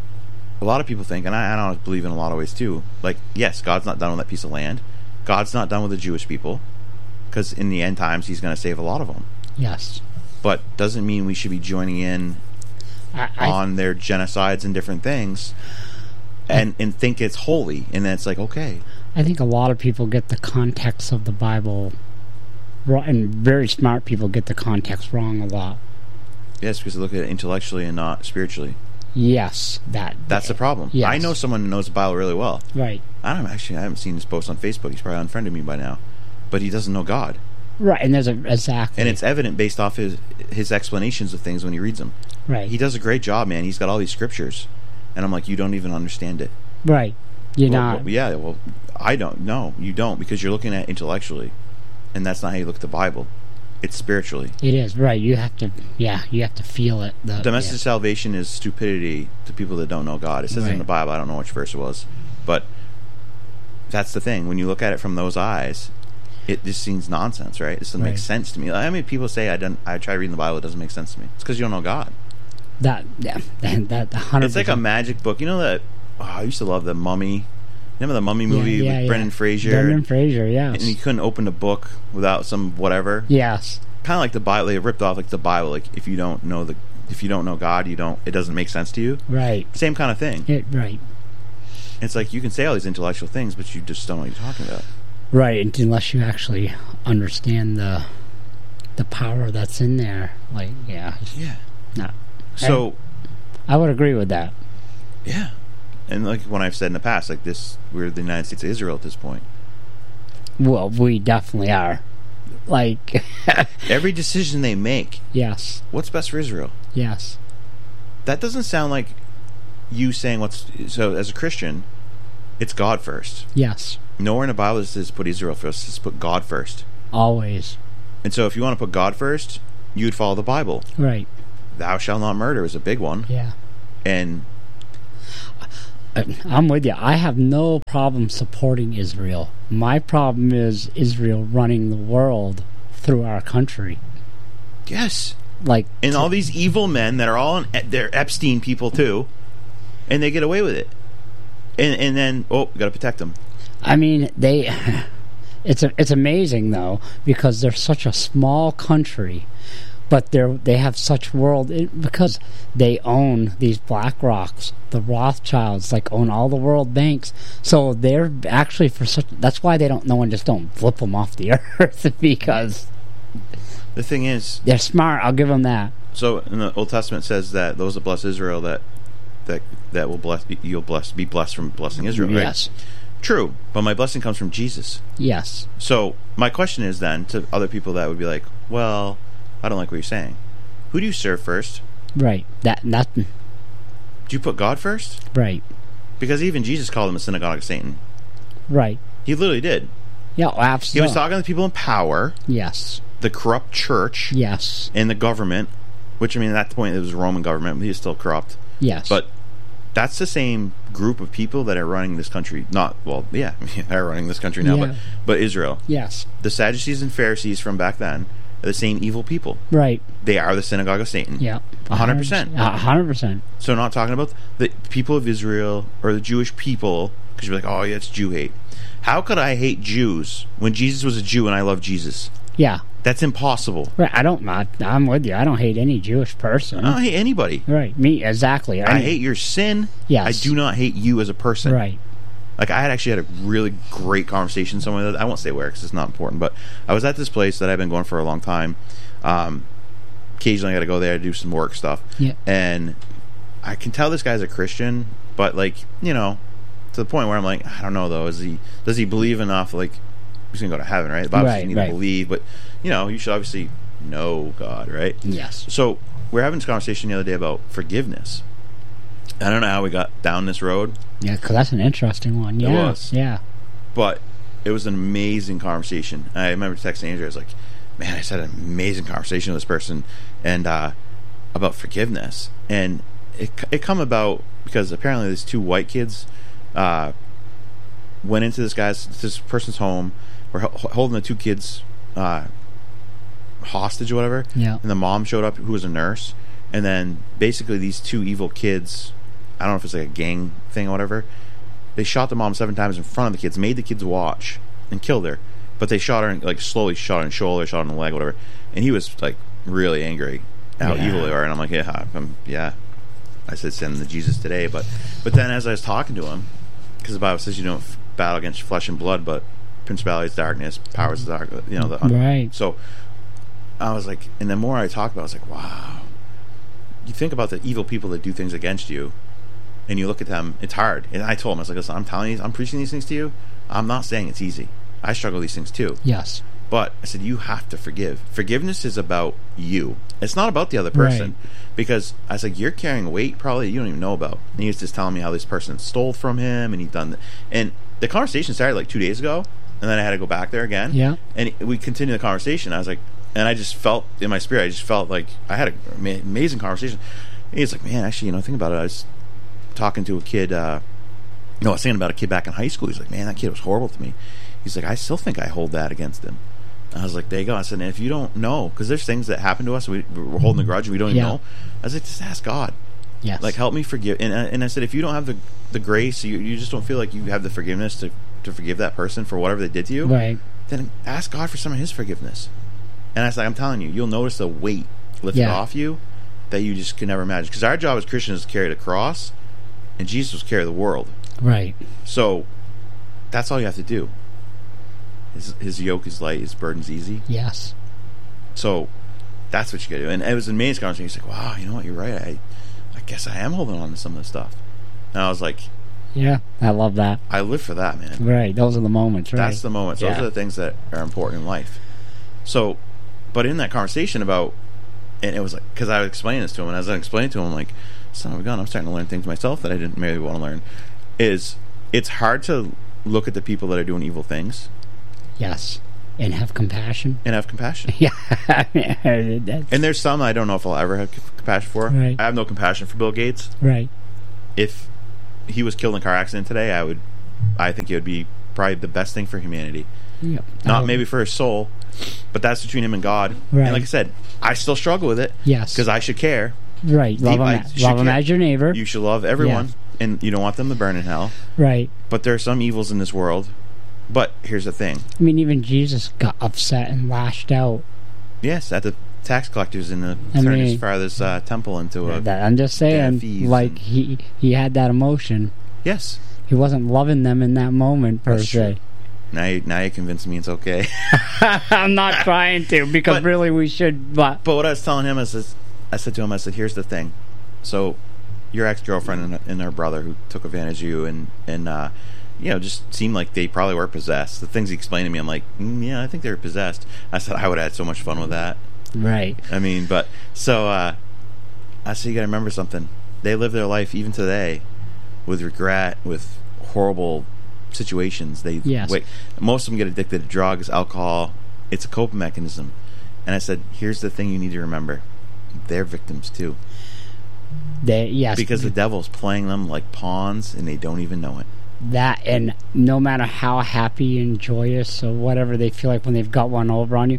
a lot of people think, and I, I don't believe in a lot of ways too, like, yes, God's not done with that piece of land. God's not done with the Jewish people, because in the end times he's going to save a lot of them. Yes. But doesn't mean we should be joining in I, I, on their genocides and different things and, I, and think it's holy, and then it's like, okay. I think a lot of people get the context of the Bible wrong, and very smart people get the context wrong a lot. Yes, because they look at it intellectually and not spiritually. Yes, that that's the problem. Yes. I know someone who knows the Bible really well. Right. I don't actually. I haven't seen his post on Facebook. He's probably unfriended me by now, but he doesn't know God. Right, and there's a exactly, and it's evident based off his his explanations of things when he reads them. Right. He does a great job, man. He's got all these scriptures, and I'm like, you don't even understand it. Right. You're well, not. Well, yeah. Well, I don't. No, you don't, because you're looking at it intellectually, and that's not how you look at the Bible. It's spiritually. It is, right. You have to, yeah, you have to feel it. The, Domestic yeah. salvation is stupidity to people that don't know God. It says right. in the Bible, I don't know which verse it was, but that's the thing. When you look at it from those eyes, it just seems nonsense, right? This doesn't right. make sense to me. I mean, people say I don't. I try reading the Bible, it doesn't make sense to me. It's because you don't know God. That, yeah, that, that one hundred percent. It's like a magic book. You know that, oh, I used to love The Mummy. Remember the Mummy movie yeah, yeah, with yeah. Brendan Fraser? Brendan Fraser, yes. And you couldn't open a book without some whatever. Yes. Kind of like the Bible. They ripped off like the Bible. Like if you don't know the, if you don't know God, you don't. It doesn't make sense to you. Right. Same kind of thing. It, right. It's like you can say all these intellectual things, but you just don't know what you're talking about. Right, unless you actually understand the the power that's in there. Like, yeah. Yeah. No. So, I, I would agree with that. Yeah. And like when I've said in the past, like this, we're the United States of Israel at this point. Well, we definitely are. Like, every decision they make, yes, what's best for Israel? yes, That doesn't sound like you saying what's... So, as a Christian, it's God first. yes, Nowhere in the Bible does it says put Israel first. It says put God first. always. And so if you want to put God first, you would follow the Bible. Right. Thou shalt not murder is a big one. Yeah. And I'm with you. I have no problem supporting Israel. My problem is Israel running the world through our country. yes. Like, And all these evil men that are all... In, they're Epstein people, too. And they get away with it. And, and then, oh, got to protect them. I mean, they... It's a, it's amazing, though, because they're such a small country, but they're they have such world... It, because they own these Black Rocks, the Rothschilds, like, own all the world banks. So they're actually for such... That's why they don't... No one just don't flip them off the earth, because The thing is... they're smart. I'll give them that. So, in the Old Testament says that those that bless Israel, that that that will bless... You'll bless, be blessed from blessing Israel, right? Yes. True. But my blessing comes from Jesus. Yes. So, my question is then, to other people that would be like, well, I don't like what you're saying. Who do you serve first? Right. That nothing. Do you put God first? Right. Because even Jesus called him a synagogue of Satan. Right. He literally did. Yeah, He absolutely. was talking to people in power, Yes. the corrupt church, Yes. and the government, which, I mean, at that point, it was Roman government, but he was still corrupt. Yes. But that's the same group of people that are running this country. Not, well, yeah, they're running this country now, Yeah. but, but Israel. Yes. The Sadducees and Pharisees from back then are the same evil people. Right. They are the synagogue of Satan. Yeah. A hundred percent. A hundred percent. So not talking about the people of Israel or the Jewish people, because you're like, oh, yeah, it's Jew hate. How could I hate Jews when Jesus was a Jew and I love Jesus? Yeah. That's impossible. Right. I don't. I, I'm with you. I don't hate any Jewish person. I don't hate anybody. Right. Me. Exactly. I hate your sin. Yes. I do not hate you as a person. Right. Like, I had actually had a really great conversation somewhere. That, I won't say where because it's not important, but I was at this place that I've been going for a long time. Um, occasionally I got to go there to do some work stuff. Yeah. And I can tell this guy's a Christian, but, like, you know, to the point where I'm like, I don't know, though. Is he does he believe enough? Like, he's going to go to heaven, right? The Bible says Right, you need right. to believe, but, you know, you should obviously know God, right? Yes. So we were having this conversation the other day about forgiveness. I don't know how we got down this road, Yeah. Because that's an interesting one. Yeah. was. Yeah. but it was an amazing conversation. I remember texting Andrew. I was like, man, I just had an amazing conversation with this person and uh, about forgiveness. And it it come about because apparently these two white kids uh, went into this guy's this person's home, were h- holding the two kids uh, hostage or whatever. Yeah. And the mom showed up, who was a nurse. And then basically these two evil kids, I don't know if it's like a gang thing or whatever, they shot the mom seven times in front of the kids, made the kids watch, and killed her. But they shot her, in, like, slowly shot her in the shoulder, shot her in the leg, whatever. And he was, like, really angry at how Yeah. evil they are. And I'm like, yeah, I'm, yeah. I said send them to Jesus today. But but then as I was talking to him, because the Bible says you don't f- battle against flesh and blood, but principalities, darkness, powers of dark, you know. The, Right. So I was like, and the more I talked about it, I was like, wow. You think about the evil people that do things against you, and you look at them, it's hard. And I told him, I was like, listen, I'm telling you, I'm preaching these things to you. I'm not saying it's easy. I struggle with these things too. Yes. But I said, you have to forgive. Forgiveness is about you. It's not about the other person. Right. Because I was like, you're carrying weight probably you don't even know about. And he was just telling me how this person stole from him, and he done that. And the conversation started like two days ago, and then I had to go back there again. Yeah. And we continued the conversation. I was like, and I just felt in my spirit, I just felt like I had an amazing conversation. And he's like, man, actually, you know, think about it. I was talking to a kid, uh, no, I was saying about a kid back in high school. He's like, man, that kid was horrible to me. He's like, I still think I hold that against him. And I was like, there you go. I said, and if you don't know, because there's things that happen to us, we, we're holding a grudge and we don't even Yeah. know. I was like, just ask God. Yes. Like, help me forgive. And, and I said, if you don't have the the grace, you, you just don't feel like you have the forgiveness to, to forgive that person for whatever they did to you, Right. then ask God for some of his forgiveness. And I was like, I'm telling you, you'll notice a weight lifted Yeah. off you that you just can never imagine. Because our job as Christians is to carry the cross, and Jesus was to carry the world. Right. So that's all you have to do. His, his yoke is light, his burden's easy. Yes. So that's what you got to do. And it was an amazing conversation. He's like, wow, you know what, you're right. I, I guess I am holding on to some of this stuff. And I was like, Yeah. I love that. I live for that, man. Right. Those are the moments. Right. That's the moments. Those Yeah. are the things that are important in life. So, but in that conversation about, and it was like, because I was explaining this to him, and as I explained to him, I'm like, son of a gun, I'm starting to learn things myself that I didn't maybe want to learn. Is it's hard to look at the people that are doing evil things. Yes. And have compassion. And have compassion. Yeah. And there's some I don't know if I'll ever have compassion for. Right. I have no compassion for Bill Gates. Right. If he was killed in a car accident today, I would, I think it would be probably the best thing for humanity. Yep. Not Um, maybe for his soul, but that's between him and God. Right. And like I said, I still struggle with it. Yes. Because I should care. Right. Love I him, should love him care. as your neighbor. You should love everyone, Yes. and you don't want them to burn in hell. Right. But there are some evils in this world. But here's the thing. I mean, even Jesus got upset and lashed out. Yes, at the tax collectors in the I turning mean- his father's uh, temple into a... That, I'm just saying, thieves like, and- he he had that emotion. Yes. He wasn't loving them in that moment, per That's se. true. Now you, now you convinced me it's okay. I'm not trying to, because But- really we should, but... But what I was telling him is, is, I said to him, I said, here's the thing. So, your ex-girlfriend and, and her brother who took advantage of you and, and uh, you know, just seemed like they probably were possessed. The things he explained to me, I'm like, mm, yeah, I think they were possessed. I said, I would have had so much fun with that. Right. I mean, but, so, uh, I said, you gotta remember something. They live their life, even today, with regret, with horrible situations. They Yes. wait. Most of them get addicted to drugs, alcohol. It's a coping mechanism. And I said, here's the thing you need to remember. They're victims, too. They, yes. Because the devil's playing them like pawns, and they don't even know it. That, and no matter how happy and joyous or whatever they feel like when they've got one over on you,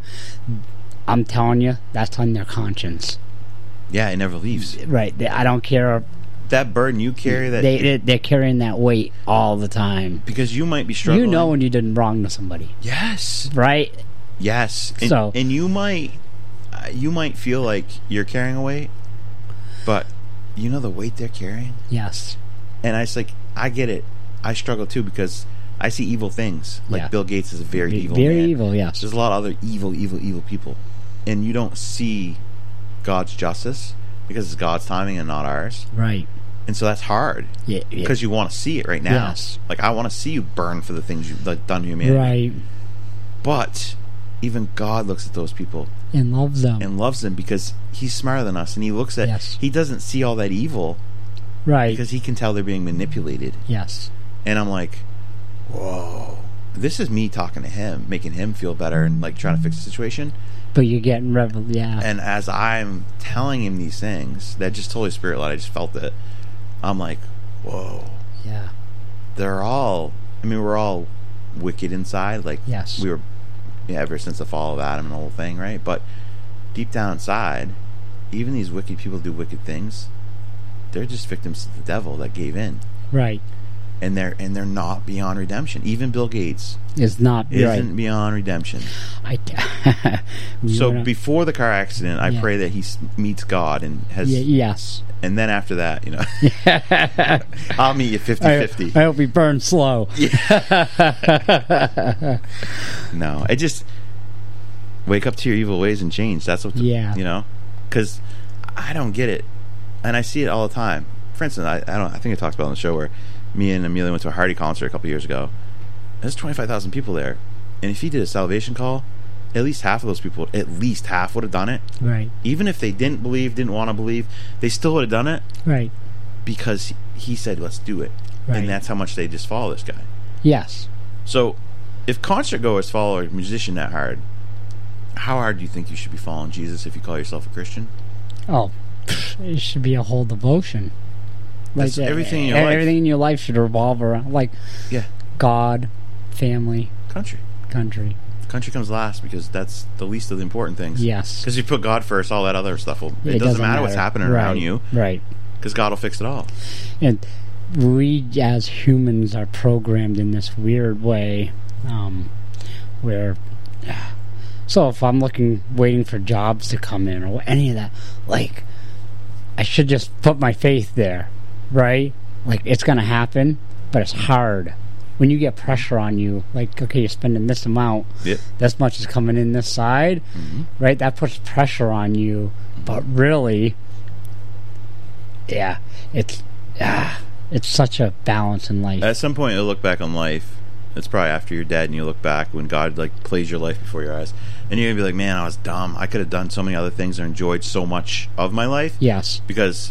I'm telling you, that's on their conscience. Yeah, it never leaves. Right. They, I don't care. That burden you carry, that They, they, they're carrying that weight all the time. because you might be struggling. You know when you did wrong to somebody. Yes. Right? Yes. And, So- and you might, uh, you might feel like you're carrying a weight, but you know the weight they're carrying. Yes. And I was like, I get it. I struggle too because I see evil things. Like Yeah. Bill Gates is a very Ve- evil very man. evil, yes. There's a lot of other evil, evil, evil people. And you don't see God's justice because it's God's timing and not ours. Right. And so that's hard Yeah. yeah. because you want to see it right now. Yes. Like, I want to see you burn for the things you've like, done to humanity. Right. But even God looks at those people And loves them. and loves them because he's smarter than us. And he looks at, Yes. he doesn't see all that evil right. because he can tell they're being manipulated. yes. And I'm like, whoa. This is me talking to him, making him feel better and like trying to fix the situation. But you're getting revel. Yeah. And as I'm telling him these things, that just Holy Spirit led, I just felt it. I'm like, whoa. yeah. They're all, I mean, we're all wicked inside. Like, Yes. we were, yeah, ever since the fall of Adam and the whole thing, right? But deep down inside, even these wicked people do wicked things. They're just victims of the devil that gave in. Right. And they're and they're not beyond redemption. Even Bill Gates It's not isn't right. beyond redemption. I, we So wanna- before the car accident, I Yeah. pray that he s- meets God and has, yeah, yes. and then after that, you know, I'll meet you fifty I, fifty. I hope he burns slow. No, I just wake up to your evil ways and change. That's what, the, Yeah. you know, because I don't get it, and I see it all the time. For instance, I, I don't. I think I talked about it on the show where me and Amelia went to a Hardy concert a couple years ago. There's twenty-five thousand people there, and if he did a salvation call, at least half of those people, at least half would have done it. Right. Even if they didn't believe, didn't want to believe, they still would have done it Right. because he said, "Let's do it," Right. and that's how much they just follow this guy. Yes. So, if concert goers follow a musician that hard, how hard do you think you should be following Jesus if you call yourself a Christian? Oh, it should be a whole devotion. That's uh, everything in your life. Everything in your life should revolve around like Yeah, God, family, country. country. Country comes last because that's the least of the important things. Yes. Because if you put God first, all that other stuff will. It, It doesn't, matter, what's happening right. around you Right. because God will fix it all. And we as humans are programmed in this weird way um, where so if I'm looking waiting for jobs to come in or any of that, like I should just put my faith there, right? Like it's gonna happen, but it's hard when you get pressure on you, like okay, you're spending this amount, Yep. this much is coming in this side, Mm-hmm. right? That puts pressure on you, but really yeah, it's ah, it's such a balance in life. At some point, you'll look back on life it's probably after you're dead and you look back when God like plays your life before your eyes, and you're gonna be like, man, I was dumb. I could have done so many other things and enjoyed so much of my life. Yes. Because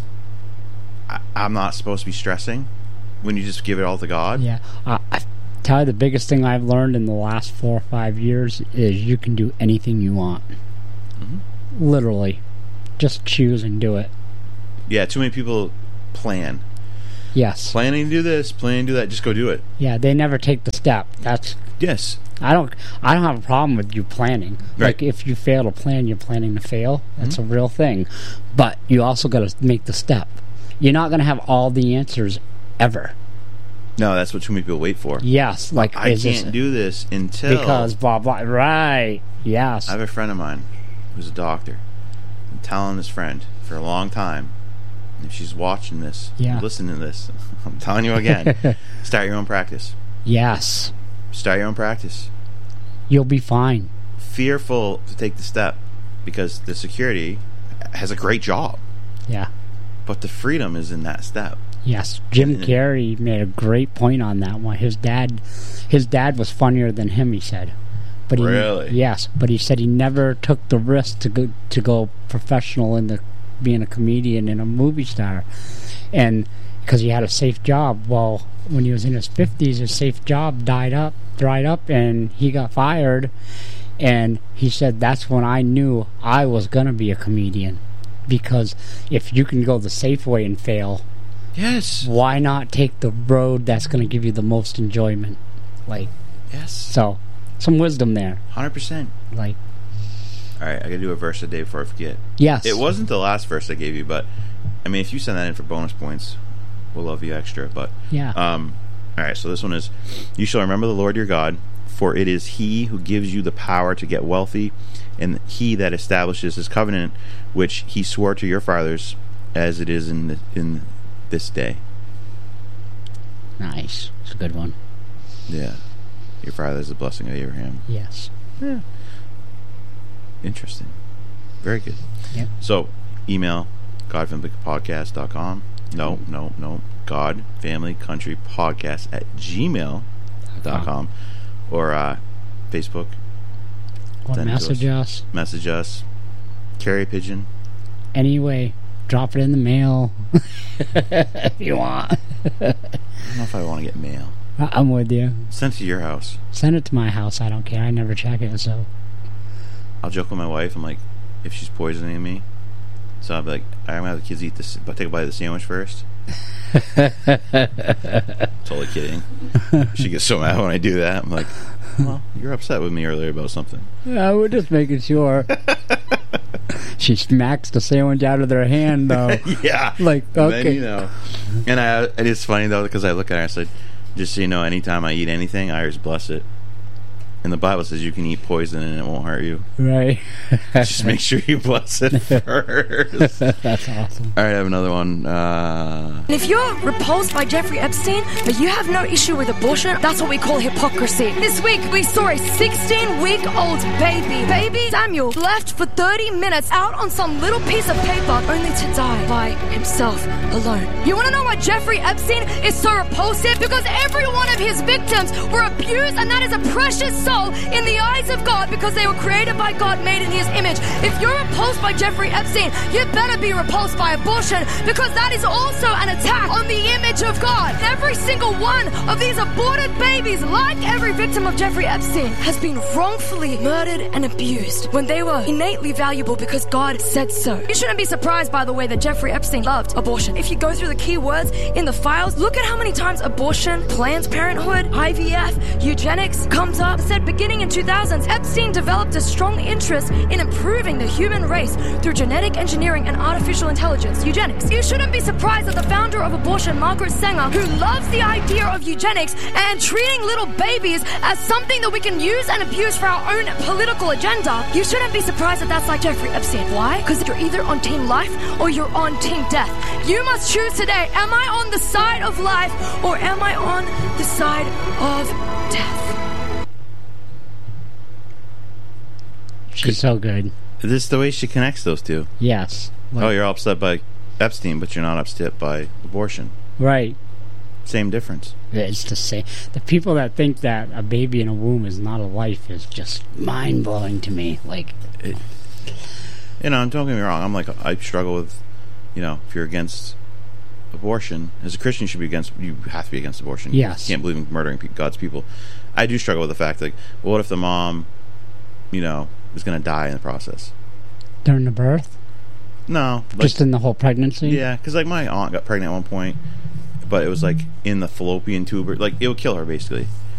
I, I'm not supposed to be stressing when you just give it all to God. Yeah. Uh, I tell you, the biggest thing I've learned in the last four or five years is you can do anything you want. Mm-hmm. Literally. Just choose and do it. Yeah, too many people plan. Yes. Planning to do this, planning to do that, just go do it. Yeah, they never take the step. That's Yes. I don't I don't have a problem with you planning. Right. Like if you fail to plan, you're planning to fail. That's Mm-hmm. a real thing. But you also got to make the step. You're not going to have all the answers ever. No, that's what too many people wait for. Yes, like I is can't this, do this until because blah blah. Right. Yes. I have a friend of mine who's a doctor. I'm telling this friend for a long time. If she's watching this, Yeah. listening to this, I'm telling you again, start your own practice. Yes. Start your own practice. You'll be fine. Fearful to take the step because the security has a great job, Yeah. but the freedom is in that step. Yes. Jim Yeah. Carrey made a great point on that one. His dad, his dad was funnier than him. He said, but he, Really? yes, but he said he never took the risk to go to go professional in the being a comedian and a movie star, and because he had a safe job. Well, when he was in his fifties, his safe job died up, dried up, and he got fired. And he said that's when I knew I was gonna be a comedian, because if you can go the safe way and fail, Yes. why not take the road that's going to give you the most enjoyment? Like, Yes. so, some wisdom there. one hundred percent. Like, All right, I got to do a verse a day before I forget. yes. It wasn't the last verse I gave you, but I mean, if you send that in for bonus points, we'll love you extra. But Yeah. um, all right. So this one is: you shall remember the Lord your God, for it is He who gives you the power to get wealthy, and He that establishes His covenant, which He swore to your fathers, as it is in the, in this day. Nice. It's a good one. Yeah, your father is the blessing of Abraham. Yes. Interesting. Very good. Yep. So, email godfamilycountrypodcast dot com. No, no, no. God Family Country Podcast at gmail dot com. Or uh, Facebook. Or Send it to message us. Message us. Carry a pigeon. Anyway, drop it in the mail if you want. I don't know if I want to get mail. I- I'm with you. Send it to your house. Send it to my house. I don't care. I never check it, so. I'll joke with my wife. I'm like, if she's poisoning me, so I'll be like, I'm going to have the kids eat this, but take a bite of the sandwich first. Totally kidding. She gets so mad when I do that. I'm like, well, you're upset with me earlier about something. Yeah, we're just making sure. She smacks the sandwich out of their hand, though. Yeah. Like, And okay. then, you know. And I, it is funny, though, because I look at her and I said, just so you know, anytime I eat anything, I always bless it. And the Bible says you can eat poison and it won't hurt you. Right. Just make sure you bless it first. That's awesome. All right, I have another one. Uh, And if you're repulsed by Jeffrey Epstein, but you have no issue with abortion, that's what we call hypocrisy. This week, we saw a sixteen-week-old baby, baby Samuel, left for thirty minutes out on some little piece of paper only to die by himself alone. You want to know why Jeffrey Epstein is so repulsive? Because every one of his victims were abused, and that is a precious soul in the eyes of God, because they were created by God, made in His image. If you're repulsed by Jeffrey Epstein, you better be repulsed by abortion, because that is also an attack on the image of God. Every single one of these aborted babies, like every victim of Jeffrey Epstein, has been wrongfully murdered and abused when they were innately valuable because God said so. You shouldn't be surprised by the way that Jeffrey Epstein loved abortion. If you go through the key words in the files, look at how many times abortion, Planned Parenthood, I V F, eugenics comes up. It said beginning in two thousands, Epstein developed a strong interest in improving the human race through genetic engineering and artificial intelligence, eugenics. You shouldn't be surprised that the founder of abortion, Margaret Sanger, who loves the idea of eugenics and treating little babies as something that we can use and abuse for our own political agenda, you shouldn't be surprised that that's like Jeffrey Epstein. Why? Because you're either on team life or you're on team death. You must choose today. Am I on the side of life or am I on the side of death? She's so good. this is the way she connects those two. Yes. Oh, you're all upset by Epstein, but you're not upset by abortion. Right. Same difference. It's the same. The people that think that a baby in a womb is not a life is just mind blowing to me. Like, it, you know, don't get me wrong. I'm like, I struggle with, you know, if you're against abortion, as a Christian, you should be against. You have to be against abortion. Yes. You can't believe in murdering God's people. I do struggle with the fact, like, well, what if the mom, you know, is going to die in the process during the birth? No, like, just in the whole pregnancy. Yeah, because like my aunt got pregnant at one point, but it was like in the fallopian tube, or, like it would kill her basically.